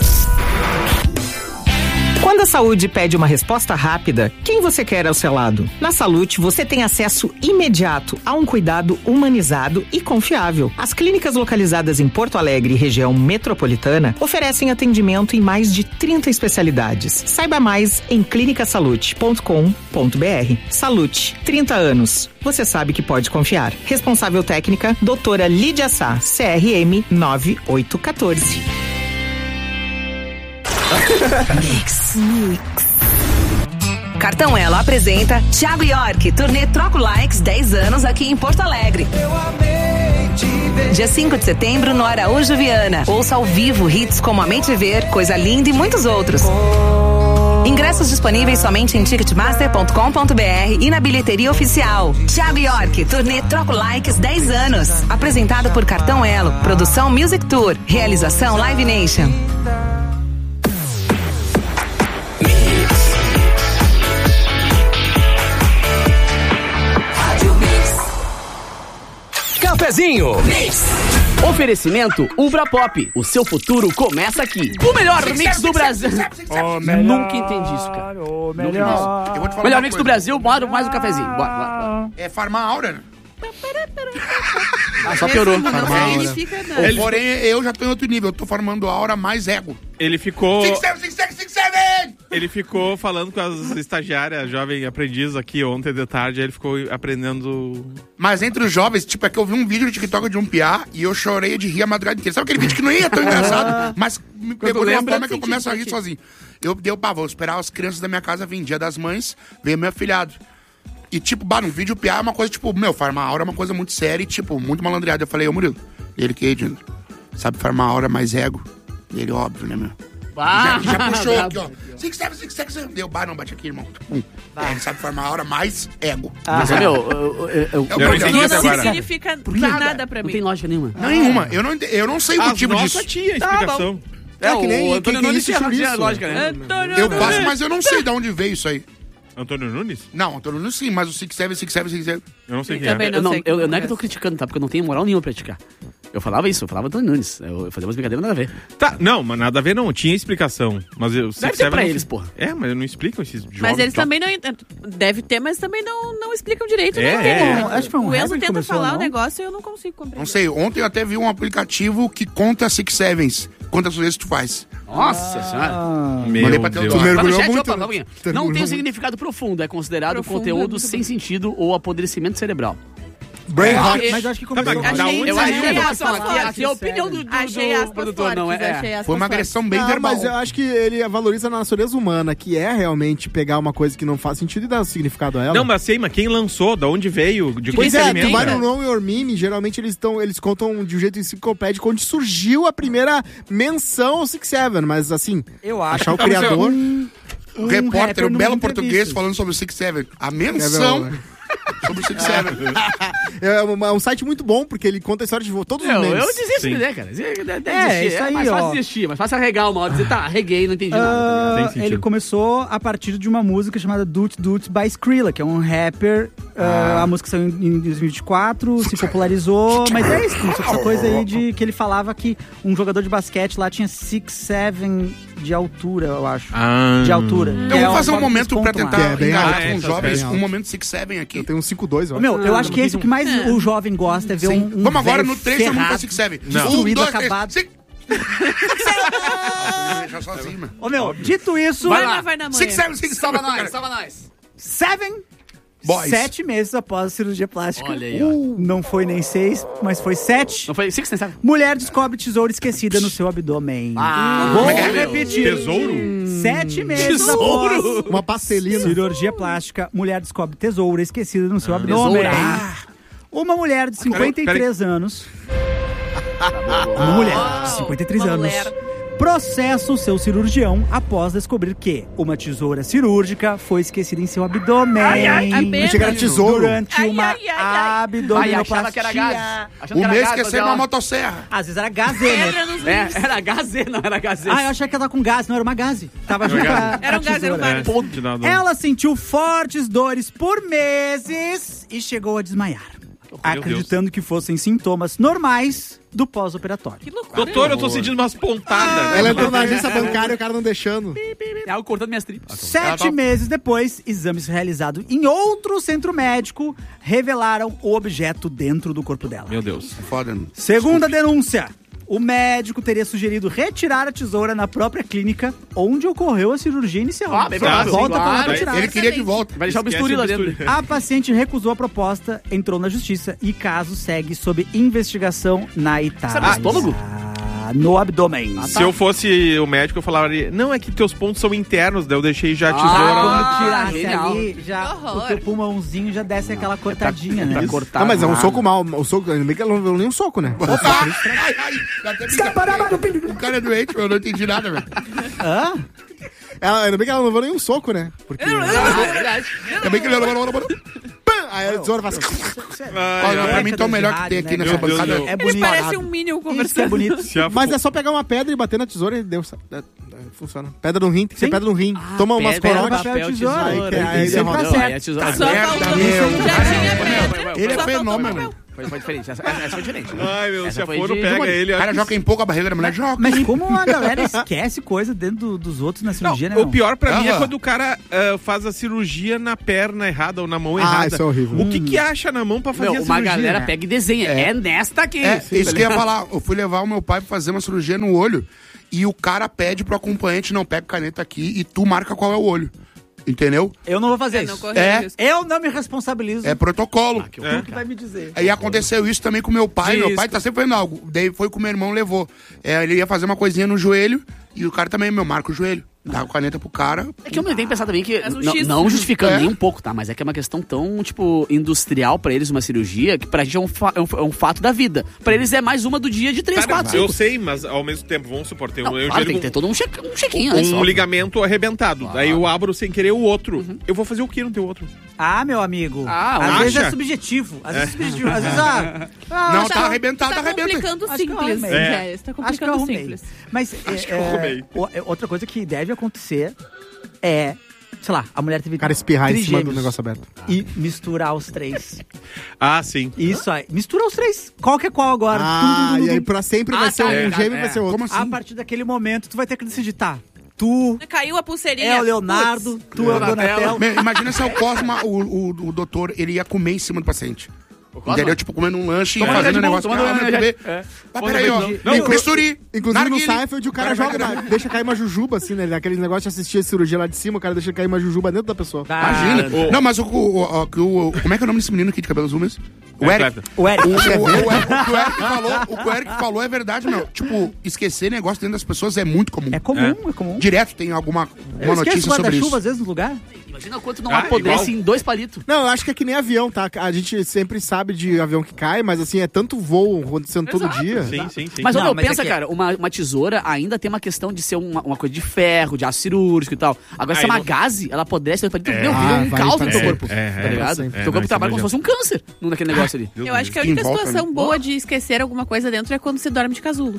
[SPEAKER 10] Quando a saúde pede uma resposta rápida, quem você quer ao seu lado? Na Salute, você tem acesso imediato a um cuidado humanizado e confiável. As clínicas localizadas em Porto Alegre e região metropolitana oferecem atendimento em mais de trinta especialidades. Saiba mais em clinica salute ponto com ponto b r. Salute, trinta anos. Você sabe que pode confiar. Responsável técnica, doutora Lídia Sá, C R M nove oito um quatro.
[SPEAKER 9] Mix. Mix. Cartão Elo apresenta Thiago York, turnê Troco Likes dez anos aqui em Porto Alegre. Dia cinco de setembro no Araújo Viana. Ouça ao vivo hits como Amei Te Ver, Coisa Linda e muitos outros. Ingressos disponíveis somente em ticketmaster ponto com ponto b r e na bilheteria oficial. Thiago York, turnê Troco Likes dez anos. Apresentado por Cartão Elo. Produção Music Tour. Realização Live Nation.
[SPEAKER 7] cafezinho.
[SPEAKER 2] Oferecimento Ubra Pop. O seu futuro começa aqui. O melhor mix do Brasil. Nunca entendi isso, cara.
[SPEAKER 3] O
[SPEAKER 2] Nunca entendi
[SPEAKER 3] melhor.
[SPEAKER 2] isso.
[SPEAKER 5] Eu vou te falar
[SPEAKER 2] Melhor
[SPEAKER 5] uma
[SPEAKER 2] mix
[SPEAKER 5] coisa.
[SPEAKER 2] do Brasil, bora mais um cafezinho. Bora, bora, bora.
[SPEAKER 5] É Farmar Aura, né?
[SPEAKER 2] Ah, só piorou.
[SPEAKER 8] Não
[SPEAKER 1] Farmar
[SPEAKER 8] significa nada.
[SPEAKER 5] Ele... Porém, eu já tô em outro nível. Eu tô farmando Aura mais ego.
[SPEAKER 4] Ele ficou.
[SPEAKER 5] Six, seven, six, seven, six, seven!
[SPEAKER 4] Ele ficou falando com as estagiárias, jovem aprendiz aqui ontem de tarde, aí ele ficou aprendendo.
[SPEAKER 5] Mas entre os jovens, tipo, é que eu vi um vídeo no TikTok de um piá e eu chorei de rir a madrugada inteira. Sabe aquele vídeo que não ia tão engraçado, mas me pegou de uma
[SPEAKER 2] lembra,
[SPEAKER 5] forma que eu começo a rir sozinho. Eu dei, pá, vou esperar as crianças da minha casa virem. Dia das Mães, veio meu afilhado. E, tipo, bah, no vídeo o piá é uma coisa, tipo, meu, farmar aura é uma coisa muito séria e, tipo, muito malandreada. Eu falei, ô Murilo, ele que, Edino, sabe farmar aura mais ego? E ele, óbvio, né, meu?
[SPEAKER 2] Ah,
[SPEAKER 5] já, já puxou aqui, ó. Six, seven, six, six, seven. Deu, bah, não, bate aqui, irmão. Pum. É, ele sabe farmar aura mais ego.
[SPEAKER 2] Mas, meu, eu, eu, eu,
[SPEAKER 5] É o
[SPEAKER 4] Eu não
[SPEAKER 5] problema.
[SPEAKER 4] entendi até
[SPEAKER 8] Não
[SPEAKER 4] agora.
[SPEAKER 8] significa
[SPEAKER 5] Nada.
[SPEAKER 8] nada pra
[SPEAKER 2] não
[SPEAKER 8] mim.
[SPEAKER 2] tem lógica nenhuma.
[SPEAKER 5] Nenhuma. Eu não, ente- eu não sei o
[SPEAKER 4] A
[SPEAKER 5] motivo
[SPEAKER 4] nossa
[SPEAKER 5] disso.
[SPEAKER 4] tinha explicação.
[SPEAKER 2] É,
[SPEAKER 1] que nem-
[SPEAKER 2] o Antônio
[SPEAKER 1] que- que
[SPEAKER 2] Nunes
[SPEAKER 1] isso,
[SPEAKER 2] tinha
[SPEAKER 1] chouriço?
[SPEAKER 2] tinha lógica, né?
[SPEAKER 8] Antônio
[SPEAKER 5] Eu
[SPEAKER 8] Nunes.
[SPEAKER 5] faço, mas eu não sei de onde veio isso aí.
[SPEAKER 4] Antônio Nunes?
[SPEAKER 5] Não, Antônio Nunes sim, mas o six, seven, six, seven, six, seven.
[SPEAKER 4] Eu não sei quem
[SPEAKER 8] Também
[SPEAKER 4] é.
[SPEAKER 8] não
[SPEAKER 2] Eu não,
[SPEAKER 8] sei
[SPEAKER 2] eu,
[SPEAKER 8] como
[SPEAKER 2] não é que eu tô
[SPEAKER 8] é.
[SPEAKER 2] criticando, tá? Porque eu não tenho moral nenhuma pra criticar. Eu falava isso, eu falava Antônio Nunes. Eu, eu fazia umas brincadeiras, nada a ver.
[SPEAKER 4] Tá, não, mas nada a ver não. Tinha explicação. Mas eu
[SPEAKER 2] Deve ter pra eles, porra.
[SPEAKER 4] É, mas não explicam esses jogos.
[SPEAKER 8] Mas eles também não. Deve ter, mas também não, não explicam direito,
[SPEAKER 4] É,
[SPEAKER 8] né?
[SPEAKER 4] é.
[SPEAKER 3] Bom, acho que foi um
[SPEAKER 8] O Enzo
[SPEAKER 3] rapper que
[SPEAKER 8] tenta
[SPEAKER 3] começou,
[SPEAKER 8] falar
[SPEAKER 3] não?
[SPEAKER 8] o negócio e eu não consigo compreender.
[SPEAKER 5] Não sei, ontem eu até vi um aplicativo que conta six sevens. Quantas vezes tu faz.
[SPEAKER 2] Nossa senhora.
[SPEAKER 3] Ah,
[SPEAKER 4] Meu
[SPEAKER 5] Mandei pra teu
[SPEAKER 4] Deus.
[SPEAKER 5] lado.
[SPEAKER 1] mergulhou
[SPEAKER 2] Fala no chat,
[SPEAKER 1] muito,
[SPEAKER 2] opa,
[SPEAKER 1] né?
[SPEAKER 2] um pouquinho.
[SPEAKER 1] Tu
[SPEAKER 2] Não
[SPEAKER 1] mergulhou
[SPEAKER 2] tem um
[SPEAKER 1] muito.
[SPEAKER 2] significado profundo. É considerado
[SPEAKER 8] Profundo é
[SPEAKER 2] conteúdo
[SPEAKER 8] muito
[SPEAKER 2] sem sentido ou apodrecimento cerebral.
[SPEAKER 1] Brain
[SPEAKER 2] Ah,
[SPEAKER 1] rot.
[SPEAKER 2] é-
[SPEAKER 3] mas eu acho que
[SPEAKER 4] Tá, mas
[SPEAKER 3] começou.
[SPEAKER 4] da
[SPEAKER 8] Achei-
[SPEAKER 4] onde
[SPEAKER 2] Eu
[SPEAKER 8] achei
[SPEAKER 2] acho que
[SPEAKER 8] aspas
[SPEAKER 2] informação aqui,
[SPEAKER 8] fortes,
[SPEAKER 2] aqui é a opinião do, do,
[SPEAKER 8] Achei
[SPEAKER 2] do
[SPEAKER 8] aspas
[SPEAKER 2] produtor,
[SPEAKER 8] fortes,
[SPEAKER 2] não é?
[SPEAKER 8] achei
[SPEAKER 2] é.
[SPEAKER 8] aspas
[SPEAKER 5] Foi uma
[SPEAKER 8] fortes.
[SPEAKER 5] agressão bem
[SPEAKER 1] Não,
[SPEAKER 5] verbal.
[SPEAKER 1] mas eu acho que ele valoriza a natureza humana, que é realmente pegar uma coisa que não faz sentido e dar significado a ela.
[SPEAKER 4] Não, mas sei, mas quem lançou? Da onde veio? De quem
[SPEAKER 1] Pois
[SPEAKER 4] se
[SPEAKER 1] é, tu
[SPEAKER 4] alimenta?
[SPEAKER 1] vai no Know Your Meme, geralmente eles, tão, eles contam de um jeito enciclopédico onde surgiu a primeira menção ao Six Seven, mas assim,
[SPEAKER 3] Eu acho.
[SPEAKER 1] achar o
[SPEAKER 3] que começou
[SPEAKER 1] criador...
[SPEAKER 3] um-
[SPEAKER 5] O
[SPEAKER 3] um
[SPEAKER 5] repórter,
[SPEAKER 3] rapper
[SPEAKER 5] o
[SPEAKER 3] numa
[SPEAKER 5] belo
[SPEAKER 3] entrevista.
[SPEAKER 5] português falando sobre o six seven. A
[SPEAKER 1] É
[SPEAKER 5] menção
[SPEAKER 1] verdade.
[SPEAKER 5] sobre o six seven.
[SPEAKER 1] É um, é um site muito bom, porque ele conta a história de todos os
[SPEAKER 2] Eu,
[SPEAKER 1] memes.
[SPEAKER 2] eu desisto
[SPEAKER 4] Sim.
[SPEAKER 2] de dizer, cara. Deve
[SPEAKER 3] É,
[SPEAKER 2] desistir.
[SPEAKER 3] isso aí,
[SPEAKER 2] mais
[SPEAKER 3] ó.
[SPEAKER 2] fácil desistir, mas fácil arregar uma hora e dizer, tá, arreguei, não entendi nada. tá ligado?
[SPEAKER 3] Ah,
[SPEAKER 4] Tem sentido.
[SPEAKER 3] ele começou a partir de uma música chamada Doot Doot by Skrilla, que é um rapper. Ah, a música saiu em em dois mil e vinte e quatro, se popularizou, mas é isso, começou com essa coisa aí de que ele falava que um jogador de basquete lá tinha six seven de altura, eu acho.
[SPEAKER 4] Ah.
[SPEAKER 3] De altura.
[SPEAKER 5] Então
[SPEAKER 3] Que é
[SPEAKER 5] vamos fazer um
[SPEAKER 3] o que eles
[SPEAKER 5] momento pra
[SPEAKER 3] contam lá.
[SPEAKER 5] tentar
[SPEAKER 1] Que é bem
[SPEAKER 5] engajar
[SPEAKER 4] alto.
[SPEAKER 5] com
[SPEAKER 4] Ah,
[SPEAKER 5] os
[SPEAKER 4] é,
[SPEAKER 5] jovens.
[SPEAKER 4] tá
[SPEAKER 5] Um momento six seven aqui.
[SPEAKER 1] Eu tenho um cinco dois, eu acho.
[SPEAKER 3] Meu, eu
[SPEAKER 2] Ah,
[SPEAKER 3] acho que esse é o que mais
[SPEAKER 4] É.
[SPEAKER 3] o jovem gosta, é ver
[SPEAKER 5] Sim.
[SPEAKER 3] um, um
[SPEAKER 5] Vamos agora
[SPEAKER 3] velho
[SPEAKER 5] no três, vamos pra
[SPEAKER 3] ferrado,
[SPEAKER 5] six seven.
[SPEAKER 4] Não.
[SPEAKER 5] Um,
[SPEAKER 3] destruído,
[SPEAKER 5] dois, três.
[SPEAKER 3] acabado.
[SPEAKER 5] Six- Deixa sozinho, mano.
[SPEAKER 3] Ô meu, dito isso,
[SPEAKER 2] Vai
[SPEAKER 8] Vai
[SPEAKER 2] lá.
[SPEAKER 8] na, vai na manhã.
[SPEAKER 5] Six seven, six
[SPEAKER 2] Salva
[SPEAKER 5] seven.
[SPEAKER 2] nós, salva nós.
[SPEAKER 3] Seven,
[SPEAKER 5] Boys.
[SPEAKER 3] sete meses após a cirurgia plástica.
[SPEAKER 2] Olha aí, ó.
[SPEAKER 3] Uh, não foi nem seis, mas foi sete.
[SPEAKER 2] Não foi Six, nem sabe?
[SPEAKER 3] Mulher descobre tesoura esquecida no seu abdômen.
[SPEAKER 2] Ah,
[SPEAKER 3] Vou
[SPEAKER 5] como é que é?
[SPEAKER 3] repetir.
[SPEAKER 4] Tesouro?
[SPEAKER 3] Sete meses
[SPEAKER 2] Tesouro?
[SPEAKER 3] após
[SPEAKER 1] Uma pastelina.
[SPEAKER 3] cirurgia plástica, mulher descobre tesoura esquecida no seu abdômen.
[SPEAKER 2] tesoura.
[SPEAKER 3] Uma mulher de cinquenta e três anos. Uma mulher de cinquenta e três
[SPEAKER 8] Uma
[SPEAKER 3] anos.
[SPEAKER 8] mulher.
[SPEAKER 3] Processa o seu cirurgião após descobrir que uma tesoura cirúrgica foi esquecida em seu abdômen.
[SPEAKER 8] apenas.
[SPEAKER 1] Achei que era tesouro.
[SPEAKER 3] Durante
[SPEAKER 8] Ai,
[SPEAKER 3] uma
[SPEAKER 8] ai, ai, ai.
[SPEAKER 3] abdominoplastia.
[SPEAKER 2] Ai, achava que era gás. Achando
[SPEAKER 5] O
[SPEAKER 2] que era
[SPEAKER 5] mês
[SPEAKER 2] gás,
[SPEAKER 5] esqueceu
[SPEAKER 2] mas
[SPEAKER 5] uma
[SPEAKER 2] ela-
[SPEAKER 5] motosserra.
[SPEAKER 3] Às vezes era gás, né?
[SPEAKER 8] Pedra nos
[SPEAKER 2] É,
[SPEAKER 8] rins.
[SPEAKER 2] era gazê, não era gazê.
[SPEAKER 3] Ah, eu achei que ela tava com gás, não era uma gaze. Tava junto com a,
[SPEAKER 8] Era um
[SPEAKER 3] a
[SPEAKER 8] gás, era um
[SPEAKER 3] tesoura.
[SPEAKER 8] gás.
[SPEAKER 4] É, te dá dor.
[SPEAKER 3] Ela sentiu fortes dores por meses e chegou a desmaiar, acreditando que fossem sintomas normais do pós-operatório.
[SPEAKER 8] Que loucura.
[SPEAKER 4] Doutor, eu tô sentindo umas pontadas.
[SPEAKER 1] Ela entrou na agência bancária e o cara não deixando.
[SPEAKER 2] É algo cortando minhas tripas.
[SPEAKER 3] Sete meses depois, exames realizados em outro centro médico revelaram o objeto dentro do corpo dela.
[SPEAKER 4] Meu Deus.
[SPEAKER 5] Foda, né?
[SPEAKER 3] Segunda denúncia. O médico teria sugerido retirar a tesoura na própria clínica onde ocorreu a cirurgia inicial.
[SPEAKER 2] Ah, bem
[SPEAKER 3] Só
[SPEAKER 2] provável,
[SPEAKER 3] volta pra lá
[SPEAKER 2] claro.
[SPEAKER 3] pra tirar.
[SPEAKER 5] Ele queria de volta.
[SPEAKER 2] Vai deixar o
[SPEAKER 4] Esquece
[SPEAKER 2] bisturi
[SPEAKER 4] o
[SPEAKER 2] lá
[SPEAKER 4] bisturi.
[SPEAKER 2] dentro.
[SPEAKER 3] A paciente recusou a proposta, entrou na justiça e caso segue sob investigação na Itália.
[SPEAKER 2] Sabe o estômago?
[SPEAKER 3] No abdômen.
[SPEAKER 4] Se eu fosse o médico, eu falaria, não, é que teus pontos são internos, daí eu deixei já a tesoura.
[SPEAKER 3] Ah, quando tirasse
[SPEAKER 2] genial.
[SPEAKER 3] ali, já,
[SPEAKER 8] Que horror.
[SPEAKER 3] o teu pulmãozinho já desce aquela cortadinha, né?
[SPEAKER 2] Pra cortar.
[SPEAKER 1] Não, mas é um
[SPEAKER 2] nada.
[SPEAKER 1] soco mal. O soco, ainda bem que ela não deu nem um soco, né?
[SPEAKER 5] Ai, ai, dá até bica- O cara é doente, eu não entendi nada, velho.
[SPEAKER 3] Hã?
[SPEAKER 1] Ela, ainda bem que ela não levou nenhum soco, né? Porque.
[SPEAKER 2] É verdade.
[SPEAKER 5] Ainda bem que ele...
[SPEAKER 1] Pam! Aí a tesoura faz.
[SPEAKER 5] Olha, pra mim tá o melhor que tem aqui nessa
[SPEAKER 4] Meu Deus,
[SPEAKER 5] bancada.
[SPEAKER 4] meu.
[SPEAKER 3] É
[SPEAKER 8] Eles
[SPEAKER 3] bonito.
[SPEAKER 8] parecem um Minion
[SPEAKER 3] Isso que é
[SPEAKER 8] conversando.
[SPEAKER 3] bonito.
[SPEAKER 4] Se a
[SPEAKER 1] Mas é só pegar uma pedra e bater na tesoura e deu. É, é, funciona. Pedra no rim, tem que ser
[SPEAKER 3] Sim.
[SPEAKER 1] pedra no rim. Toma umas
[SPEAKER 2] Pedra,
[SPEAKER 1] coronas.
[SPEAKER 3] papel, tesoura.
[SPEAKER 1] Aí,
[SPEAKER 2] tesoura.
[SPEAKER 1] aí
[SPEAKER 3] sempre
[SPEAKER 1] derrota.
[SPEAKER 3] tá
[SPEAKER 2] Não,
[SPEAKER 3] certo.
[SPEAKER 2] aí a tesoura-
[SPEAKER 8] Só
[SPEAKER 5] merda,
[SPEAKER 8] faltou-
[SPEAKER 5] meu.
[SPEAKER 8] Já tinha pedra.
[SPEAKER 5] Ele é
[SPEAKER 8] Só faltou
[SPEAKER 5] fenômeno.
[SPEAKER 8] papel.
[SPEAKER 2] Foi, foi diferente. Essa, essa foi diferente.
[SPEAKER 4] Ai, meu,
[SPEAKER 2] Essa
[SPEAKER 4] se a
[SPEAKER 2] foi
[SPEAKER 4] Foro
[SPEAKER 2] de-
[SPEAKER 4] pega
[SPEAKER 2] de-
[SPEAKER 4] ele...
[SPEAKER 5] O cara
[SPEAKER 4] acho
[SPEAKER 5] joga em pouco a barriga da mulher, joga.
[SPEAKER 3] Mas como a galera esquece coisa dentro do- dos outros na cirurgia, né?
[SPEAKER 4] Não, o
[SPEAKER 3] meu?
[SPEAKER 4] pior pra mim é
[SPEAKER 5] Aham.
[SPEAKER 4] quando o cara ah, faz a cirurgia na perna errada ou na mão
[SPEAKER 1] Ah,
[SPEAKER 4] errada.
[SPEAKER 1] isso é horrível.
[SPEAKER 4] O que que acha na mão pra fazer
[SPEAKER 2] Meu,
[SPEAKER 4] a
[SPEAKER 2] uma
[SPEAKER 4] cirurgia?
[SPEAKER 2] galera pega e desenha. É, nesta aqui.
[SPEAKER 5] É,
[SPEAKER 2] Sim,
[SPEAKER 5] isso
[SPEAKER 2] tá
[SPEAKER 5] que eu ia
[SPEAKER 2] ligado?
[SPEAKER 5] falar. Eu fui levar o meu pai pra fazer uma cirurgia no olho e o cara pede pro acompanhante, não, pega caneta aqui e tu marca qual é o olho. Entendeu?
[SPEAKER 3] Eu não vou fazer
[SPEAKER 8] É,
[SPEAKER 3] isso.
[SPEAKER 8] não correr
[SPEAKER 5] É.
[SPEAKER 8] risco.
[SPEAKER 3] Eu não me responsabilizo.
[SPEAKER 5] É protocolo.
[SPEAKER 3] Tu que vai me dizer.
[SPEAKER 5] Aí aconteceu isso também com meu pai.
[SPEAKER 2] Disco.
[SPEAKER 5] Meu pai tá sempre fazendo algo. Daí foi com meu irmão, levou. É, ele ia fazer uma coisinha no joelho e o cara também, meu, marca o joelho. Dá a caneta pro cara.
[SPEAKER 2] É que eu me tenho que pensar também que,
[SPEAKER 8] Faz um
[SPEAKER 2] não,
[SPEAKER 8] X.
[SPEAKER 2] não justificando
[SPEAKER 5] É.
[SPEAKER 2] nem um pouco, tá? Mas é que é uma questão tão, tipo, industrial pra eles, uma cirurgia, que pra gente é um, fa- é um, é um fato da vida. Pra eles é mais uma do dia de três,
[SPEAKER 4] Cara,
[SPEAKER 2] quatro,
[SPEAKER 4] eu
[SPEAKER 2] cinco.
[SPEAKER 4] sei, mas ao mesmo tempo, vamos supor, tem um,
[SPEAKER 2] Não,
[SPEAKER 4] eu
[SPEAKER 2] claro,
[SPEAKER 4] digo
[SPEAKER 2] tem que ter todo um, check, um chequinho,
[SPEAKER 4] um,
[SPEAKER 2] né? só.
[SPEAKER 4] ligamento arrebentado. Daí eu abro sem querer o outro.
[SPEAKER 2] Uhum.
[SPEAKER 4] Eu vou fazer o que no teu outro?
[SPEAKER 3] Ah, meu amigo.
[SPEAKER 2] Ah,
[SPEAKER 3] às
[SPEAKER 4] acha?
[SPEAKER 3] vezes é subjetivo. Às vezes é subjetivo. Às vezes, ah, ah,
[SPEAKER 5] Não,
[SPEAKER 3] acho
[SPEAKER 5] tá
[SPEAKER 3] que eu-
[SPEAKER 5] arrebentado,
[SPEAKER 8] Tá
[SPEAKER 5] arrebenta.
[SPEAKER 8] complicando
[SPEAKER 3] Acho que eu
[SPEAKER 8] simples.
[SPEAKER 3] arrumei.
[SPEAKER 8] É, você tá
[SPEAKER 3] Acho que eu
[SPEAKER 8] complicando
[SPEAKER 3] arrumei.
[SPEAKER 8] simples.
[SPEAKER 3] Mas
[SPEAKER 4] Acho que
[SPEAKER 3] é,
[SPEAKER 4] eu arrumei.
[SPEAKER 3] o- é, outra coisa que deve acontecer é, sei lá, a mulher teve
[SPEAKER 1] O cara espirrar em cima do
[SPEAKER 3] trigêmeos
[SPEAKER 1] negócio aberto.
[SPEAKER 3] e misturar os três.
[SPEAKER 4] Ah, sim.
[SPEAKER 3] Isso aí. Mistura os três. Qual que é qual agora? Tum,
[SPEAKER 1] Ah,
[SPEAKER 3] tum, tum,
[SPEAKER 1] e aí
[SPEAKER 3] tum.
[SPEAKER 1] pra sempre
[SPEAKER 2] Ah,
[SPEAKER 1] vai ser
[SPEAKER 2] tá,
[SPEAKER 1] um
[SPEAKER 2] é,
[SPEAKER 1] gêmeo e
[SPEAKER 2] é.
[SPEAKER 1] vai ser outro.
[SPEAKER 5] Como assim?
[SPEAKER 3] A partir daquele momento, tu vai ter que decidir, tá? Tu
[SPEAKER 8] Caiu a pulseirinha.
[SPEAKER 3] é o Leonardo,
[SPEAKER 8] Putz.
[SPEAKER 3] tu é o Donatello.
[SPEAKER 5] Meu, imagina se é o Cosma, o, o, o doutor, ele ia comer em cima do paciente. Entendeu? Tipo, comendo um lanche e
[SPEAKER 2] Tomando
[SPEAKER 5] fazendo
[SPEAKER 2] Red
[SPEAKER 5] um
[SPEAKER 2] Bull,
[SPEAKER 5] negócio.
[SPEAKER 2] tomando
[SPEAKER 5] Ah, meu
[SPEAKER 2] Red-
[SPEAKER 5] bebê.
[SPEAKER 2] é.
[SPEAKER 5] Ah, peraí, ó.
[SPEAKER 2] Não,
[SPEAKER 5] Não, misturi.
[SPEAKER 1] Inclusive no
[SPEAKER 5] narguile.
[SPEAKER 1] Seinfeld o cara joga, uma- deixa cair uma jujuba, assim, né? Aqueles negócios de assistir a cirurgia lá de cima, o cara deixa cair uma jujuba dentro da pessoa.
[SPEAKER 5] Imagina.
[SPEAKER 4] Ah,
[SPEAKER 5] Não, mas o, o, o, o- o- Como é que é o nome desse menino aqui de cabelo azul mesmo? O
[SPEAKER 4] É,
[SPEAKER 5] Eric.
[SPEAKER 4] claro.
[SPEAKER 3] O Eric.
[SPEAKER 5] O, o, o, o, o que o Eric falou, o que o Eric falou é verdade, meu. Tipo, esquecer negócio dentro das pessoas é muito comum.
[SPEAKER 3] É comum, é, comum.
[SPEAKER 5] Direto tem alguma
[SPEAKER 3] Eu
[SPEAKER 5] uma
[SPEAKER 3] esqueço
[SPEAKER 5] notícia
[SPEAKER 3] o
[SPEAKER 5] sobre
[SPEAKER 3] guarda-chuva
[SPEAKER 5] isso.
[SPEAKER 3] às vezes no lugar.
[SPEAKER 2] Imagina quanto não
[SPEAKER 4] Ah,
[SPEAKER 2] apodrece
[SPEAKER 4] igual.
[SPEAKER 2] em dois palitos.
[SPEAKER 1] Não, eu acho que é que nem avião, tá? A gente sempre sabe de avião que cai, mas assim, é tanto voo acontecendo todo dia.
[SPEAKER 4] Sim, sim, sim.
[SPEAKER 2] Mas, ô,
[SPEAKER 3] Não,
[SPEAKER 2] meu,
[SPEAKER 3] mas
[SPEAKER 2] pensa,
[SPEAKER 3] é que-
[SPEAKER 2] cara, uma, uma tesoura ainda tem uma questão de ser uma, uma coisa de ferro, de aço cirúrgico e tal. Agora, se é
[SPEAKER 4] Aí
[SPEAKER 2] uma
[SPEAKER 4] não-
[SPEAKER 2] gaze, ela apodrece, meu,
[SPEAKER 1] É.
[SPEAKER 2] vira
[SPEAKER 1] Ah,
[SPEAKER 2] um
[SPEAKER 1] vai
[SPEAKER 2] caos
[SPEAKER 1] pra
[SPEAKER 2] no teu
[SPEAKER 1] sempre.
[SPEAKER 2] corpo,
[SPEAKER 4] É,
[SPEAKER 2] tá
[SPEAKER 4] é,
[SPEAKER 2] ligado?
[SPEAKER 1] é,
[SPEAKER 2] teu
[SPEAKER 4] não,
[SPEAKER 2] corpo
[SPEAKER 4] isso
[SPEAKER 2] trabalha
[SPEAKER 4] é
[SPEAKER 2] como se fosse um câncer no- naquele negócio ali.
[SPEAKER 8] Eu acho que a
[SPEAKER 5] Em
[SPEAKER 8] única
[SPEAKER 5] volta,
[SPEAKER 8] situação
[SPEAKER 5] né?
[SPEAKER 8] boa de esquecer alguma coisa dentro é quando você dorme de casulo.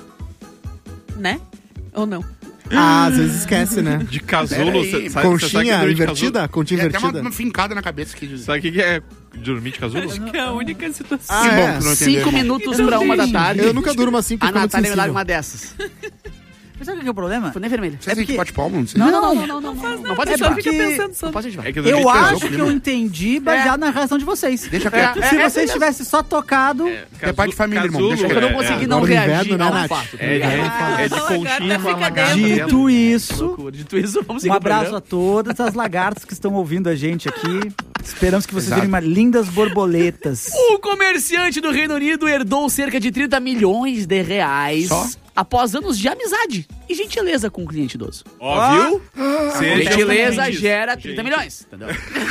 [SPEAKER 8] Né? Ou não?
[SPEAKER 1] Ah, às vezes esquece, né?
[SPEAKER 4] De casulo,
[SPEAKER 5] Peraí,
[SPEAKER 4] cê- sabe, cê sabe que
[SPEAKER 1] Conchinha
[SPEAKER 4] dormir de
[SPEAKER 1] invertida? Conchinha
[SPEAKER 5] Tem até uma,
[SPEAKER 1] invertida?
[SPEAKER 5] uma fincada na cabeça que diz.
[SPEAKER 4] casulo- Sabe o que que é dormir de casulo?
[SPEAKER 8] Acho que é a única situação.
[SPEAKER 1] Ah,
[SPEAKER 5] Que bom
[SPEAKER 1] é.
[SPEAKER 5] que tu não entendeu,
[SPEAKER 2] Cinco
[SPEAKER 5] irmão.
[SPEAKER 2] minutos pra uma da tarde.
[SPEAKER 1] Eu nunca durmo assim porque
[SPEAKER 2] A
[SPEAKER 1] fica muito
[SPEAKER 2] Natália me larga
[SPEAKER 1] sensível.
[SPEAKER 2] uma dessas.
[SPEAKER 3] Mas sabe o que é o problema?
[SPEAKER 2] Foi nem vermelha.
[SPEAKER 5] Você
[SPEAKER 3] É
[SPEAKER 5] tem que
[SPEAKER 3] porque-
[SPEAKER 5] bate palma, não sei.
[SPEAKER 3] Não,
[SPEAKER 2] Não, não, não, não, não.
[SPEAKER 8] faz
[SPEAKER 2] Não
[SPEAKER 8] nada,
[SPEAKER 2] pode
[SPEAKER 3] é
[SPEAKER 8] só
[SPEAKER 2] ativar.
[SPEAKER 3] porque-
[SPEAKER 8] fica pensando só.
[SPEAKER 2] Não pode ativar.
[SPEAKER 4] É que dormir
[SPEAKER 3] Eu
[SPEAKER 4] de
[SPEAKER 3] acho
[SPEAKER 4] casulo-
[SPEAKER 3] que eu entendi baseado na reação de vocês.
[SPEAKER 5] Deixa quieto.
[SPEAKER 2] É,
[SPEAKER 3] Se
[SPEAKER 2] é,
[SPEAKER 3] vocês
[SPEAKER 2] é,
[SPEAKER 3] tivessem só tocado,
[SPEAKER 5] É pai de família, irmão, deixa
[SPEAKER 2] É que eu não consegui não
[SPEAKER 1] Agora no
[SPEAKER 2] reagir
[SPEAKER 1] inverno, né,
[SPEAKER 2] ao
[SPEAKER 1] Nath?
[SPEAKER 2] fato. tá
[SPEAKER 4] É,
[SPEAKER 2] ligado?
[SPEAKER 4] de- é de
[SPEAKER 8] Ah,
[SPEAKER 4] conchinha com a
[SPEAKER 8] fica
[SPEAKER 4] lagarta.
[SPEAKER 8] dentro.
[SPEAKER 3] dito isso,
[SPEAKER 2] Loucura. Dito isso, vamos seguir
[SPEAKER 3] um
[SPEAKER 2] o
[SPEAKER 3] abraço
[SPEAKER 2] programa.
[SPEAKER 3] a todas as lagartas que estão ouvindo a gente aqui. Esperamos que vocês
[SPEAKER 5] Exato.
[SPEAKER 3] virem uma lindas borboletas.
[SPEAKER 2] O comerciante do Reino Unido herdou cerca de trinta milhões de reais
[SPEAKER 5] Só?
[SPEAKER 2] após anos de amizade e gentileza com o cliente idoso.
[SPEAKER 4] Ó, viu? Seja
[SPEAKER 2] Gentileza
[SPEAKER 4] feliz.
[SPEAKER 2] gera trinta milhões, entendeu?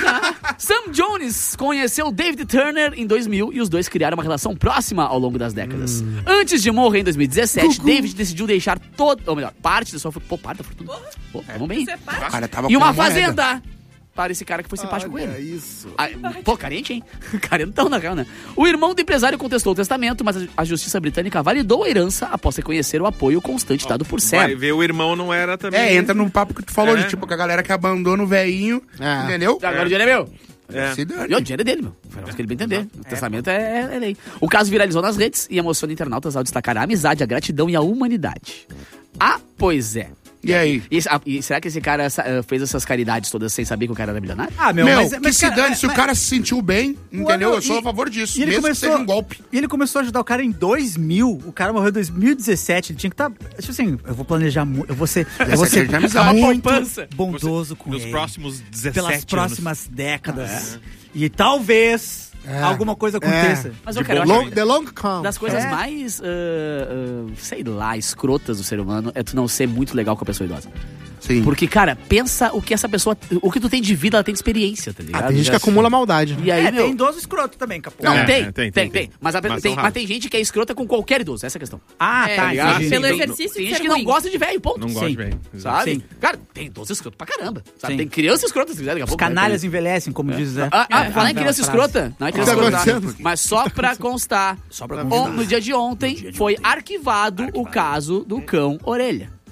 [SPEAKER 2] Sam Jones conheceu David Turner em dois mil e os dois criaram uma relação próxima ao longo das décadas. Antes de morrer em dois mil e dezessete, David decidiu deixar todo, ou melhor, parte da sua fortuna. Pô, parte da fortuna. Pô, vamos bem.
[SPEAKER 8] Você parte.
[SPEAKER 5] O cara tava
[SPEAKER 2] E
[SPEAKER 5] com
[SPEAKER 2] uma
[SPEAKER 5] moeda.
[SPEAKER 2] fazenda para esse cara que foi simpático com
[SPEAKER 1] Olha
[SPEAKER 2] ele.
[SPEAKER 1] isso.
[SPEAKER 2] Ah, pô, carente, hein? Carentão, na real, né? O irmão do empresário contestou o testamento, mas a justiça britânica validou a herança após reconhecer o apoio constante dado por
[SPEAKER 4] Vai
[SPEAKER 2] Sam.
[SPEAKER 4] ver, o irmão não era também.
[SPEAKER 5] É, entra no papo que tu falou,
[SPEAKER 4] É.
[SPEAKER 5] de tipo, que a galera que abandona o velhinho,
[SPEAKER 1] É.
[SPEAKER 5] entendeu?
[SPEAKER 2] Agora o dinheiro é meu.
[SPEAKER 4] É.
[SPEAKER 5] Se dane.
[SPEAKER 2] E o dinheiro é dele, meu. Foi o que ele bem entender. O testamento é, é lei. O caso viralizou nas redes e emociona internautas ao destacar a amizade, a gratidão e a humanidade. Ah, pois é.
[SPEAKER 5] E aí?
[SPEAKER 2] E, ah, e será que esse cara eh, fez essas caridades todas sem saber que o cara era milionário?
[SPEAKER 3] Ah,
[SPEAKER 5] Meu,
[SPEAKER 3] mas-
[SPEAKER 5] que
[SPEAKER 3] mas,
[SPEAKER 5] se
[SPEAKER 3] cara,
[SPEAKER 5] dane, se o
[SPEAKER 3] mas-
[SPEAKER 5] cara se sentiu bem, entendeu?
[SPEAKER 3] Mano,
[SPEAKER 5] Eu sou
[SPEAKER 3] e-
[SPEAKER 5] a favor disso,
[SPEAKER 3] E ele
[SPEAKER 5] mesmo
[SPEAKER 3] começou,
[SPEAKER 5] que seja um golpe.
[SPEAKER 3] E ele começou a ajudar o cara em dois mil. O cara morreu em dois mil e dezessete. Ele tinha que estar. Tipo assim, eu vou planejar muito. Eu vou ser, eu vou ser
[SPEAKER 5] de amizade.
[SPEAKER 3] muito
[SPEAKER 2] poupança.
[SPEAKER 3] bondoso com
[SPEAKER 4] Nos
[SPEAKER 3] ele.
[SPEAKER 4] próximos dezessete
[SPEAKER 3] Pelas
[SPEAKER 4] anos.
[SPEAKER 3] próximas décadas. E talvez alguma coisa aconteça.
[SPEAKER 2] Mas
[SPEAKER 4] De
[SPEAKER 2] eu quero
[SPEAKER 4] bom
[SPEAKER 2] eu acho
[SPEAKER 1] Long,
[SPEAKER 2] que
[SPEAKER 1] the long come.
[SPEAKER 2] das coisas
[SPEAKER 3] É.
[SPEAKER 2] mais, ah, ah, sei lá, escrotas do ser humano é tu não ser muito legal com a pessoa idosa.
[SPEAKER 5] Sim.
[SPEAKER 2] Porque, cara, pensa o que essa pessoa. O que tu tem de vida, ela tem de experiência, tá ligado?
[SPEAKER 1] Ah, tem gente que
[SPEAKER 2] Já-
[SPEAKER 1] acumula maldade.
[SPEAKER 2] E aí,
[SPEAKER 3] É,
[SPEAKER 2] meu.
[SPEAKER 3] tem idoso escroto também, capô.
[SPEAKER 2] Não,
[SPEAKER 4] É,
[SPEAKER 2] tem,
[SPEAKER 4] é,
[SPEAKER 2] tem,
[SPEAKER 4] tem,
[SPEAKER 2] tem,
[SPEAKER 4] tem.
[SPEAKER 2] Mas, a-
[SPEAKER 4] Mas
[SPEAKER 2] tem,
[SPEAKER 4] são
[SPEAKER 2] mas
[SPEAKER 4] raros.
[SPEAKER 2] tem gente que é escrota com qualquer idoso, essa é a questão.
[SPEAKER 3] Ah,
[SPEAKER 8] É,
[SPEAKER 3] tá.
[SPEAKER 2] ligado?
[SPEAKER 3] entendi.
[SPEAKER 8] Pelo
[SPEAKER 2] Tem-
[SPEAKER 8] exercício
[SPEAKER 2] Tem
[SPEAKER 8] de
[SPEAKER 2] gente
[SPEAKER 8] ser
[SPEAKER 2] que não
[SPEAKER 8] ruim.
[SPEAKER 2] gosta de velho, ponto.
[SPEAKER 4] Não gosto
[SPEAKER 3] Sim.
[SPEAKER 4] de velho.
[SPEAKER 2] Sabe?
[SPEAKER 3] Sim.
[SPEAKER 2] Cara, tem idoso escroto pra caramba. Sabe?
[SPEAKER 3] Sim.
[SPEAKER 2] Tem criança escrota, se quiser, daqui a
[SPEAKER 3] Os
[SPEAKER 2] pouco.
[SPEAKER 3] canalhas
[SPEAKER 2] né?
[SPEAKER 3] envelhecem, como diz Zé.
[SPEAKER 2] Ah, ah,
[SPEAKER 3] É,
[SPEAKER 2] falar em
[SPEAKER 3] bela
[SPEAKER 2] criança
[SPEAKER 3] frase.
[SPEAKER 2] escrota, não é criança
[SPEAKER 1] O que tá
[SPEAKER 2] escrota,
[SPEAKER 1] acontecendo?
[SPEAKER 2] mas só pra constar, on- no dia de ontem foi arquivado o caso do cão Orelha.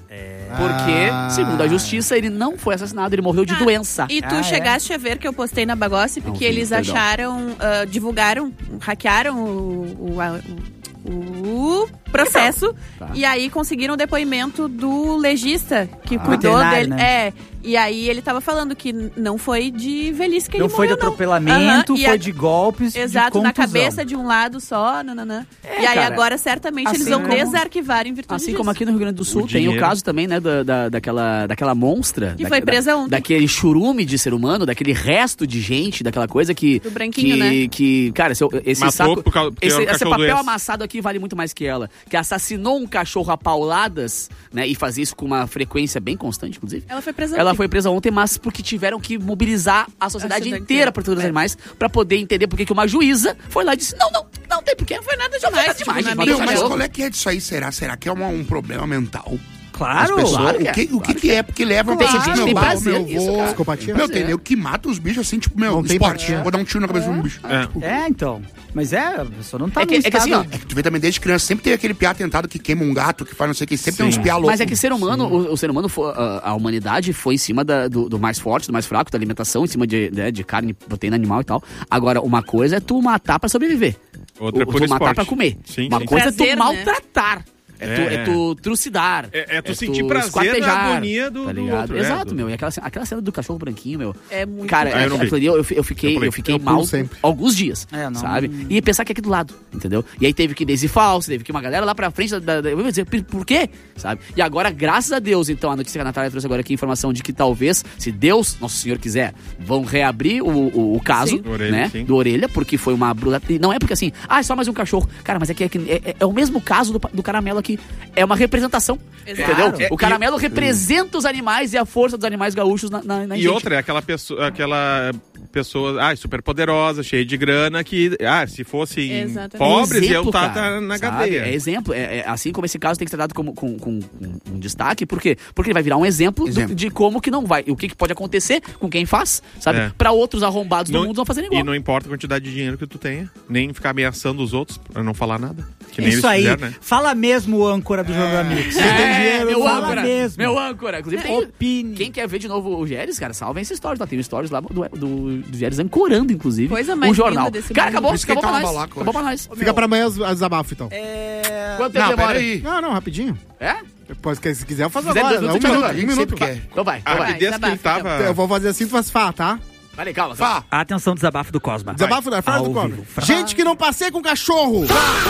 [SPEAKER 2] Porque, segundo a justiça, ele não foi assassinado, ele morreu de
[SPEAKER 8] Ah,
[SPEAKER 2] doença.
[SPEAKER 8] E tu
[SPEAKER 3] Ah, é?
[SPEAKER 8] chegaste a ver que eu postei na Bagossi, porque
[SPEAKER 2] Não vi,
[SPEAKER 8] eles
[SPEAKER 2] perdão.
[SPEAKER 8] acharam, ah, divulgaram, hackearam o, o, a- o- o processo
[SPEAKER 2] Tá.
[SPEAKER 8] e aí conseguiram o depoimento do legista que
[SPEAKER 3] Ah,
[SPEAKER 8] cuidou
[SPEAKER 3] veterinário,
[SPEAKER 8] dele.
[SPEAKER 3] né?
[SPEAKER 8] É, e aí ele tava falando que n- não foi de velhice que
[SPEAKER 3] Não
[SPEAKER 8] ele
[SPEAKER 3] foi de
[SPEAKER 8] morreu, não.
[SPEAKER 3] atropelamento,
[SPEAKER 8] Aham, e
[SPEAKER 3] foi
[SPEAKER 8] a-
[SPEAKER 3] de golpes,
[SPEAKER 8] Exato,
[SPEAKER 3] de
[SPEAKER 8] na
[SPEAKER 3] contusão.
[SPEAKER 8] cabeça de um lado só, nananã.
[SPEAKER 2] É,
[SPEAKER 8] e aí
[SPEAKER 2] cara,
[SPEAKER 8] agora certamente eles
[SPEAKER 2] assim
[SPEAKER 8] vão
[SPEAKER 2] como-
[SPEAKER 8] desarquivar em virtude
[SPEAKER 2] Assim
[SPEAKER 8] disso.
[SPEAKER 2] como aqui no Rio Grande do Sul
[SPEAKER 4] O
[SPEAKER 2] tem
[SPEAKER 4] dinheiro.
[SPEAKER 2] o caso também, né, da, da- daquela, daquela monstra.
[SPEAKER 8] Que
[SPEAKER 2] da-
[SPEAKER 8] foi
[SPEAKER 2] da-
[SPEAKER 8] presa ontem.
[SPEAKER 2] Daquele churume de ser humano, daquele resto de gente, daquela coisa que...
[SPEAKER 8] Do branquinho,
[SPEAKER 2] que,
[SPEAKER 8] né?
[SPEAKER 2] que, cara, esse, esse
[SPEAKER 4] Matou
[SPEAKER 2] saco...
[SPEAKER 4] por causa- porque
[SPEAKER 2] esse
[SPEAKER 4] era um
[SPEAKER 2] esse
[SPEAKER 4] cachorro
[SPEAKER 2] papel
[SPEAKER 4] doença.
[SPEAKER 2] amassado aqui vale muito mais que ela. Que assassinou um cachorro a pauladas, né, e fazia isso com uma frequência bem constante, inclusive.
[SPEAKER 8] Ela foi presa
[SPEAKER 2] Ela
[SPEAKER 8] ontem.
[SPEAKER 2] foi presa ontem, mas porque tiveram que mobilizar a sociedade
[SPEAKER 8] A sociedade
[SPEAKER 2] inteira
[SPEAKER 8] inteira.
[SPEAKER 2] para todos os animais pra poder entender por que que uma juíza foi lá e disse: não, não, não tem porquê. Não foi nada demais. Não foi nada demais.
[SPEAKER 8] tipo,
[SPEAKER 2] gente,
[SPEAKER 8] na
[SPEAKER 5] Meu,
[SPEAKER 2] matou o
[SPEAKER 5] mas
[SPEAKER 2] cachorro.
[SPEAKER 5] qual é que é disso aí? Será? Será que é uma- um problema mental?
[SPEAKER 3] Claro,
[SPEAKER 5] As pessoas,
[SPEAKER 2] claro que
[SPEAKER 5] o
[SPEAKER 2] é,
[SPEAKER 5] que, o que,
[SPEAKER 2] claro
[SPEAKER 5] que é? Porque leva uma
[SPEAKER 2] Tem
[SPEAKER 5] pessoa
[SPEAKER 2] gente
[SPEAKER 5] de
[SPEAKER 2] que
[SPEAKER 5] meu
[SPEAKER 2] tem
[SPEAKER 5] pai,
[SPEAKER 2] prazer
[SPEAKER 5] meu
[SPEAKER 2] nisso,
[SPEAKER 5] avô.
[SPEAKER 2] cara.
[SPEAKER 1] Psicopatia?
[SPEAKER 5] Meu,
[SPEAKER 2] Prazer.
[SPEAKER 5] tem nego que mata os bichos assim, tipo, meu,
[SPEAKER 1] Não tem
[SPEAKER 5] esporte.
[SPEAKER 1] empatia.
[SPEAKER 5] Vou dar um tiro na cabeça de um bicho.
[SPEAKER 4] É.
[SPEAKER 5] Tipo,
[SPEAKER 3] É, então. Mas é, a pessoa não tá
[SPEAKER 2] É que-
[SPEAKER 3] no
[SPEAKER 2] é que assim,
[SPEAKER 3] estado-
[SPEAKER 2] ó,
[SPEAKER 5] É que tu vê também desde criança, sempre tem aquele piá tentado que queima um gato, que faz não sei o que, sempre tem uns piá loucos.
[SPEAKER 2] Mas é que ser humano, o, o ser humano, foi, a, a humanidade foi em cima da- do, do mais forte, do mais fraco, da alimentação, em cima de, né, de carne, proteína animal e tal. Agora, uma coisa é tu matar pra sobreviver.
[SPEAKER 4] Outra é
[SPEAKER 2] O-
[SPEAKER 4] por
[SPEAKER 2] tu matar
[SPEAKER 4] esporte.
[SPEAKER 2] pra comer.
[SPEAKER 4] Sim,
[SPEAKER 2] uma
[SPEAKER 4] sim.
[SPEAKER 2] coisa é
[SPEAKER 8] Prazer,
[SPEAKER 2] tu
[SPEAKER 8] né?
[SPEAKER 2] maltratar. É,
[SPEAKER 4] É.
[SPEAKER 2] tu, é tu trucidar.
[SPEAKER 4] É- é tu
[SPEAKER 2] tu
[SPEAKER 4] sentir prazer
[SPEAKER 2] esquartejar,
[SPEAKER 4] na agonia do-
[SPEAKER 2] tá
[SPEAKER 4] do
[SPEAKER 2] ligado?
[SPEAKER 4] outro, é,
[SPEAKER 2] Exato,
[SPEAKER 4] do-
[SPEAKER 2] meu. E aquela, cena- aquela cena do cachorro branquinho, meu.
[SPEAKER 8] É muito
[SPEAKER 2] Cara,
[SPEAKER 4] Ah, eu não vi.
[SPEAKER 2] aquilo ali eu, eu, eu fiquei,
[SPEAKER 4] Eu pulei.
[SPEAKER 2] eu fiquei
[SPEAKER 1] Eu pulo
[SPEAKER 2] mal
[SPEAKER 1] sempre.
[SPEAKER 2] alguns dias,
[SPEAKER 3] É, não-
[SPEAKER 2] sabe? E pensar que é aqui do lado, entendeu? E aí teve que descer falso, teve que ir uma galera lá pra frente, da, da, da- eu vou dizer, por, por quê? Sabe? E agora, graças a Deus, então, a notícia que a Natália trouxe agora aqui, a informação de que talvez, se Deus, Nosso Senhor quiser, vão reabrir o, o, o caso,
[SPEAKER 4] Sim. Do Orelha,
[SPEAKER 2] né?
[SPEAKER 4] sim.
[SPEAKER 2] Do Orelha, porque foi uma bruta. e Não é porque assim, ah, é só mais um cachorro. Cara, mas é que é, que- é- é o mesmo caso do, pa- do caramelo aqui. É uma representação.
[SPEAKER 8] Exato.
[SPEAKER 2] Entendeu?
[SPEAKER 4] É,
[SPEAKER 2] o caramelo representa os animais e a força dos animais gaúchos na, na, na
[SPEAKER 4] E
[SPEAKER 2] gente.
[SPEAKER 4] outra é aquela pessoa, aquela pessoa, ah, super poderosa, cheia de grana, que, ah, se fossem
[SPEAKER 8] Exatamente.
[SPEAKER 4] pobres,
[SPEAKER 2] É
[SPEAKER 4] iam
[SPEAKER 2] exemplo,
[SPEAKER 4] estar
[SPEAKER 2] cara,
[SPEAKER 4] na
[SPEAKER 2] sabe?
[SPEAKER 4] cadeia.
[SPEAKER 2] É exemplo. É, é assim como esse caso tem que ser dado como, com, com, com um destaque. Por quê? Porque ele vai virar um exemplo, do-
[SPEAKER 5] Exemplo.
[SPEAKER 2] de como que não vai. O que, que pode acontecer com quem faz, sabe?
[SPEAKER 4] É.
[SPEAKER 2] Pra outros arrombados
[SPEAKER 4] Não-
[SPEAKER 2] do mundo não fazerem igual.
[SPEAKER 4] E não importa a quantidade de dinheiro que tu tenha, nem ficar ameaçando os outros pra não falar nada. Que nem
[SPEAKER 3] Isso
[SPEAKER 4] eles
[SPEAKER 3] aí.
[SPEAKER 4] fizeram, né?
[SPEAKER 3] Fala mesmo o âncora do Jornal Mix. Você
[SPEAKER 2] É,
[SPEAKER 3] tem dinheiro,
[SPEAKER 2] meu
[SPEAKER 3] fala
[SPEAKER 2] âncora,
[SPEAKER 3] mesmo.
[SPEAKER 2] meu âncora. Inclusive, tem,
[SPEAKER 3] Opine.
[SPEAKER 2] quem quer ver de novo o Géres, cara, salvem esse stories lá. Tem um stories lá do, do, do Géres ancorando, inclusive,
[SPEAKER 8] Coisa mais
[SPEAKER 2] um jornal.
[SPEAKER 8] linda desse
[SPEAKER 2] Cara,
[SPEAKER 8] mundo.
[SPEAKER 2] acabou,
[SPEAKER 5] Por isso que
[SPEAKER 2] acabou
[SPEAKER 5] ele
[SPEAKER 2] pra
[SPEAKER 5] tá
[SPEAKER 2] nós.
[SPEAKER 5] no balaco
[SPEAKER 2] Acabou
[SPEAKER 5] hoje.
[SPEAKER 2] pra nós.
[SPEAKER 1] Fica pra amanhã os, os desabafos, então.
[SPEAKER 3] É...
[SPEAKER 2] Quanto tempo
[SPEAKER 5] Não,
[SPEAKER 2] demora?
[SPEAKER 5] peraí.
[SPEAKER 1] Não, não, rapidinho.
[SPEAKER 2] É?
[SPEAKER 1] Depois, que- se quiser, eu faço
[SPEAKER 2] Fizer
[SPEAKER 1] agora.
[SPEAKER 2] dois
[SPEAKER 1] Um
[SPEAKER 2] minutos,
[SPEAKER 1] minuto,
[SPEAKER 2] vai.
[SPEAKER 1] um minuto.
[SPEAKER 5] Sempre quer.
[SPEAKER 2] Então vai, então
[SPEAKER 4] A
[SPEAKER 2] vai.
[SPEAKER 4] rapidez que ele
[SPEAKER 8] desabafa,
[SPEAKER 4] tava...
[SPEAKER 1] Eu vou fazer assim, tu faz fá, tá?
[SPEAKER 2] Vai, calma.
[SPEAKER 5] Fá.
[SPEAKER 3] Atenção, desabafo do Cosma.
[SPEAKER 1] Desabafo da frase
[SPEAKER 3] Ao
[SPEAKER 1] do Cobra.
[SPEAKER 3] vivo. Fra-
[SPEAKER 1] Gente que não passei com cachorro.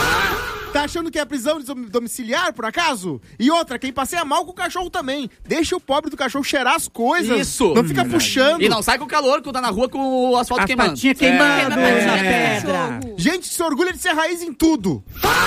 [SPEAKER 1] Tá achando que é prisão dom- domiciliar, por acaso? E outra, quem passeia mal com o cachorro também. Deixa o pobre do cachorro cheirar as coisas.
[SPEAKER 2] Isso.
[SPEAKER 1] Não fica puxando.
[SPEAKER 2] E não sai com calor quando tá na rua com o asfalto
[SPEAKER 3] As
[SPEAKER 2] queimando.
[SPEAKER 3] patinhas queimando
[SPEAKER 2] É,
[SPEAKER 3] na
[SPEAKER 8] é.
[SPEAKER 3] pedra.
[SPEAKER 1] Gente que se orgulha de ser raiz em tudo.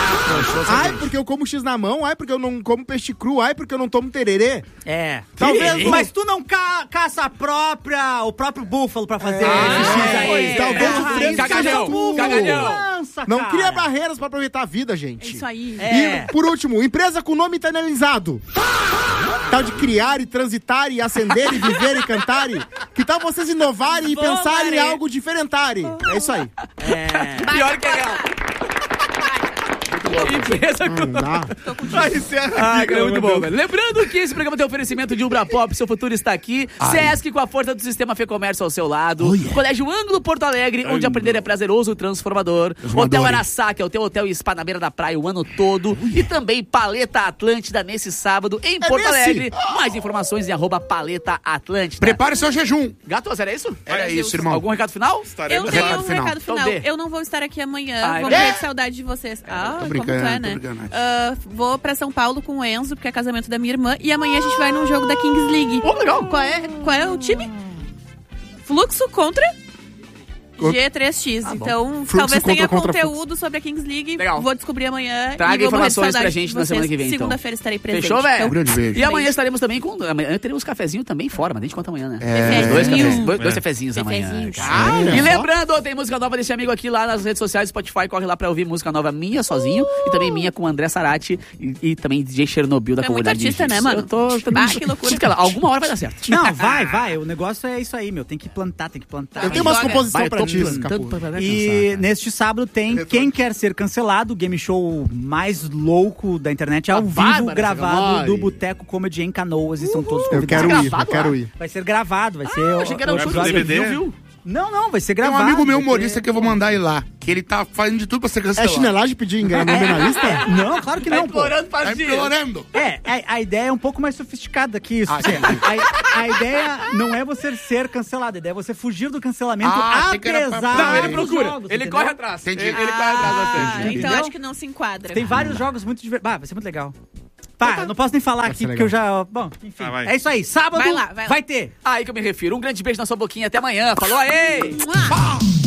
[SPEAKER 1] Ai, porque eu como X na mão. Ai, porque eu não como peixe cru. Ai, porque eu não tomo tererê.
[SPEAKER 3] É.
[SPEAKER 1] Talvez-
[SPEAKER 3] Mas tu não ca caça a própria, o próprio búfalo pra fazer
[SPEAKER 2] Ah,
[SPEAKER 3] esse X aí.
[SPEAKER 2] pois é.
[SPEAKER 1] Talvez o
[SPEAKER 3] Raiz,
[SPEAKER 1] frango
[SPEAKER 2] cagalhão,
[SPEAKER 1] seja tu.
[SPEAKER 2] cagalhão.
[SPEAKER 3] Lança,
[SPEAKER 1] Não
[SPEAKER 3] cara.
[SPEAKER 1] cria barreiras pra aproveitar a vida, gente.
[SPEAKER 8] Isso aí.
[SPEAKER 3] É.
[SPEAKER 1] E, por último, empresa com nome italianizado. Tal de criar e transitar e acender e viver e cantar. Que tal vocês inovarem e
[SPEAKER 8] Bom,
[SPEAKER 1] pensarem em
[SPEAKER 8] Mari.
[SPEAKER 1] algo diferentarem? É isso aí.
[SPEAKER 3] É.
[SPEAKER 2] Pior que é real. Empresa com...
[SPEAKER 1] Não dá.
[SPEAKER 4] Ai, encerra
[SPEAKER 2] Ah,
[SPEAKER 4] aqui,
[SPEAKER 2] cara, é muito
[SPEAKER 4] meu
[SPEAKER 2] bom,
[SPEAKER 4] Deus.
[SPEAKER 2] velho. Lembrando que esse programa tem oferecimento de Ubra Pop, seu futuro está aqui. Sesc com a força do sistema Fê Comércio ao seu lado. Colégio Ângulo Porto Alegre, onde aprender é prazeroso e transformador. Hotel Araçá, que é o teu hotel e spa na beira da praia o ano todo. E também Paleta Atlântida nesse sábado em Porto
[SPEAKER 1] nesse?
[SPEAKER 2] Alegre. Mais informações em arroba Paleta Atlântida.
[SPEAKER 5] Prepare seu jejum.
[SPEAKER 2] Gatos, era isso?
[SPEAKER 5] Era isso, irmão.
[SPEAKER 2] Algum recado final?
[SPEAKER 8] Eu
[SPEAKER 4] Estaremos
[SPEAKER 8] tenho
[SPEAKER 5] Recado
[SPEAKER 8] um
[SPEAKER 5] final.
[SPEAKER 8] recado final.
[SPEAKER 2] Então dê.
[SPEAKER 8] Eu não vou estar aqui amanhã.
[SPEAKER 2] Ah, é
[SPEAKER 8] vou
[SPEAKER 2] verdade?
[SPEAKER 8] morrer de saudade de vocês. Ah, como
[SPEAKER 5] brincando,
[SPEAKER 8] tu é,
[SPEAKER 5] tô
[SPEAKER 8] né?
[SPEAKER 5] brincando, Nath.
[SPEAKER 8] Ah, vou pra São Paulo com o Enzo, porque é casamento da minha irmã. E amanhã a gente vai num jogo da Kings League.
[SPEAKER 2] Oh, legal.
[SPEAKER 8] Qual é, qual é o time? Fluxo contra G três X. então,
[SPEAKER 1] Fluxo
[SPEAKER 8] talvez tenha
[SPEAKER 1] contra- contra
[SPEAKER 8] conteúdo sobre a Kings League.
[SPEAKER 2] Legal.
[SPEAKER 8] Vou descobrir amanhã.
[SPEAKER 2] Traga
[SPEAKER 8] e vou morrer de
[SPEAKER 2] informações pra
[SPEAKER 8] saudade
[SPEAKER 2] gente
[SPEAKER 8] de
[SPEAKER 2] na
[SPEAKER 8] vocês.
[SPEAKER 2] semana que vem, então.
[SPEAKER 8] Segunda-feira estarei presente.
[SPEAKER 2] Fechou, velho?
[SPEAKER 8] Então,
[SPEAKER 5] Um grande beijo.
[SPEAKER 2] E amanhã estaremos também com. Amanhã teremos cafezinho também fora, mas a gente conta amanhã, né?
[SPEAKER 5] É.
[SPEAKER 2] Dois,
[SPEAKER 8] Cafezinho.
[SPEAKER 2] cafezinhos, dois, dois
[SPEAKER 4] É.
[SPEAKER 2] cafezinhos amanhã.
[SPEAKER 8] Cafezinhos.
[SPEAKER 2] cara.
[SPEAKER 1] Olha
[SPEAKER 2] E
[SPEAKER 1] só.
[SPEAKER 2] lembrando, tem música nova desse amigo aqui lá nas redes sociais, Spotify, corre lá pra ouvir música nova minha sozinho e também minha com o André Sarati e, e também D J Chernobyl da
[SPEAKER 8] Tu é muito
[SPEAKER 2] comunidade.
[SPEAKER 8] artista,
[SPEAKER 2] de
[SPEAKER 8] né,
[SPEAKER 2] Jiu-Jitsu.
[SPEAKER 8] mano?
[SPEAKER 2] Eu tô, tô
[SPEAKER 8] Ah, que loucura.
[SPEAKER 2] Fica lá, alguma hora vai dar certo.
[SPEAKER 3] Não, vai, vai. O negócio é isso aí, meu. Tem que plantar, tem que plantar.
[SPEAKER 1] Eu tenho umas
[SPEAKER 8] Joga.
[SPEAKER 1] composições
[SPEAKER 2] Vai, eu
[SPEAKER 1] pra
[SPEAKER 2] tô
[SPEAKER 1] ti. notícias, Capu.
[SPEAKER 3] E neste sábado tem Quem Quer Ser Cancelado, o game show mais louco da internet, ao
[SPEAKER 2] A
[SPEAKER 3] vivo,
[SPEAKER 2] Bárbara
[SPEAKER 3] gravado
[SPEAKER 2] Sacomori.
[SPEAKER 3] do Boteco Comedy em Canoas. E são todos
[SPEAKER 1] Eu
[SPEAKER 3] convidados.
[SPEAKER 1] quero ir, eu
[SPEAKER 2] gravado
[SPEAKER 1] quero
[SPEAKER 2] lá?
[SPEAKER 1] ir.
[SPEAKER 3] Vai ser gravado, vai ser...
[SPEAKER 2] Eu
[SPEAKER 3] o-
[SPEAKER 2] achei que era
[SPEAKER 3] o
[SPEAKER 2] um show
[SPEAKER 3] episódio-
[SPEAKER 4] D V D?
[SPEAKER 2] viu, viu?
[SPEAKER 3] Não, não, vai ser
[SPEAKER 5] Tem um
[SPEAKER 3] gravado.
[SPEAKER 5] amigo meu
[SPEAKER 3] vai
[SPEAKER 5] humorista
[SPEAKER 3] ter-
[SPEAKER 5] que eu vou mandar ir lá. Que ele tá fazendo de tudo pra ser
[SPEAKER 1] É
[SPEAKER 5] cancelado.
[SPEAKER 1] chinelagem pedir ingresso na lista?
[SPEAKER 3] É, não, claro que
[SPEAKER 2] Tá
[SPEAKER 3] não, pô.
[SPEAKER 2] implorando
[SPEAKER 5] Tá
[SPEAKER 2] parceiro.
[SPEAKER 5] implorando.
[SPEAKER 3] É, a, a ideia é um pouco mais sofisticada que isso.
[SPEAKER 5] Ah,
[SPEAKER 3] Assim, a, a ideia não é você ser cancelado, a ideia é você fugir do cancelamento,
[SPEAKER 5] Ah, achei que era pra-
[SPEAKER 3] apesar
[SPEAKER 2] Não, ele
[SPEAKER 3] dos
[SPEAKER 2] procura.
[SPEAKER 3] jogos,
[SPEAKER 2] ele
[SPEAKER 3] entendeu?
[SPEAKER 2] corre atrás.
[SPEAKER 5] Entendi.
[SPEAKER 2] Ele, ele corre atrás bastante.
[SPEAKER 13] Ah, então
[SPEAKER 3] Entendeu?
[SPEAKER 13] acho que não se enquadra.
[SPEAKER 3] Tem vários jogos muito divertidos. Ah, vai ser muito legal. Pá, eu não posso nem falar aqui
[SPEAKER 1] ser
[SPEAKER 3] porque
[SPEAKER 1] legal.
[SPEAKER 3] eu já... Bom, enfim.
[SPEAKER 4] Ah, vai.
[SPEAKER 3] É isso aí. Sábado
[SPEAKER 13] Vai lá, vai lá.
[SPEAKER 3] ter.
[SPEAKER 2] Aí que eu me refiro. Um grande beijo na sua boquinha. Até amanhã. Falou aí!
[SPEAKER 13] Mua!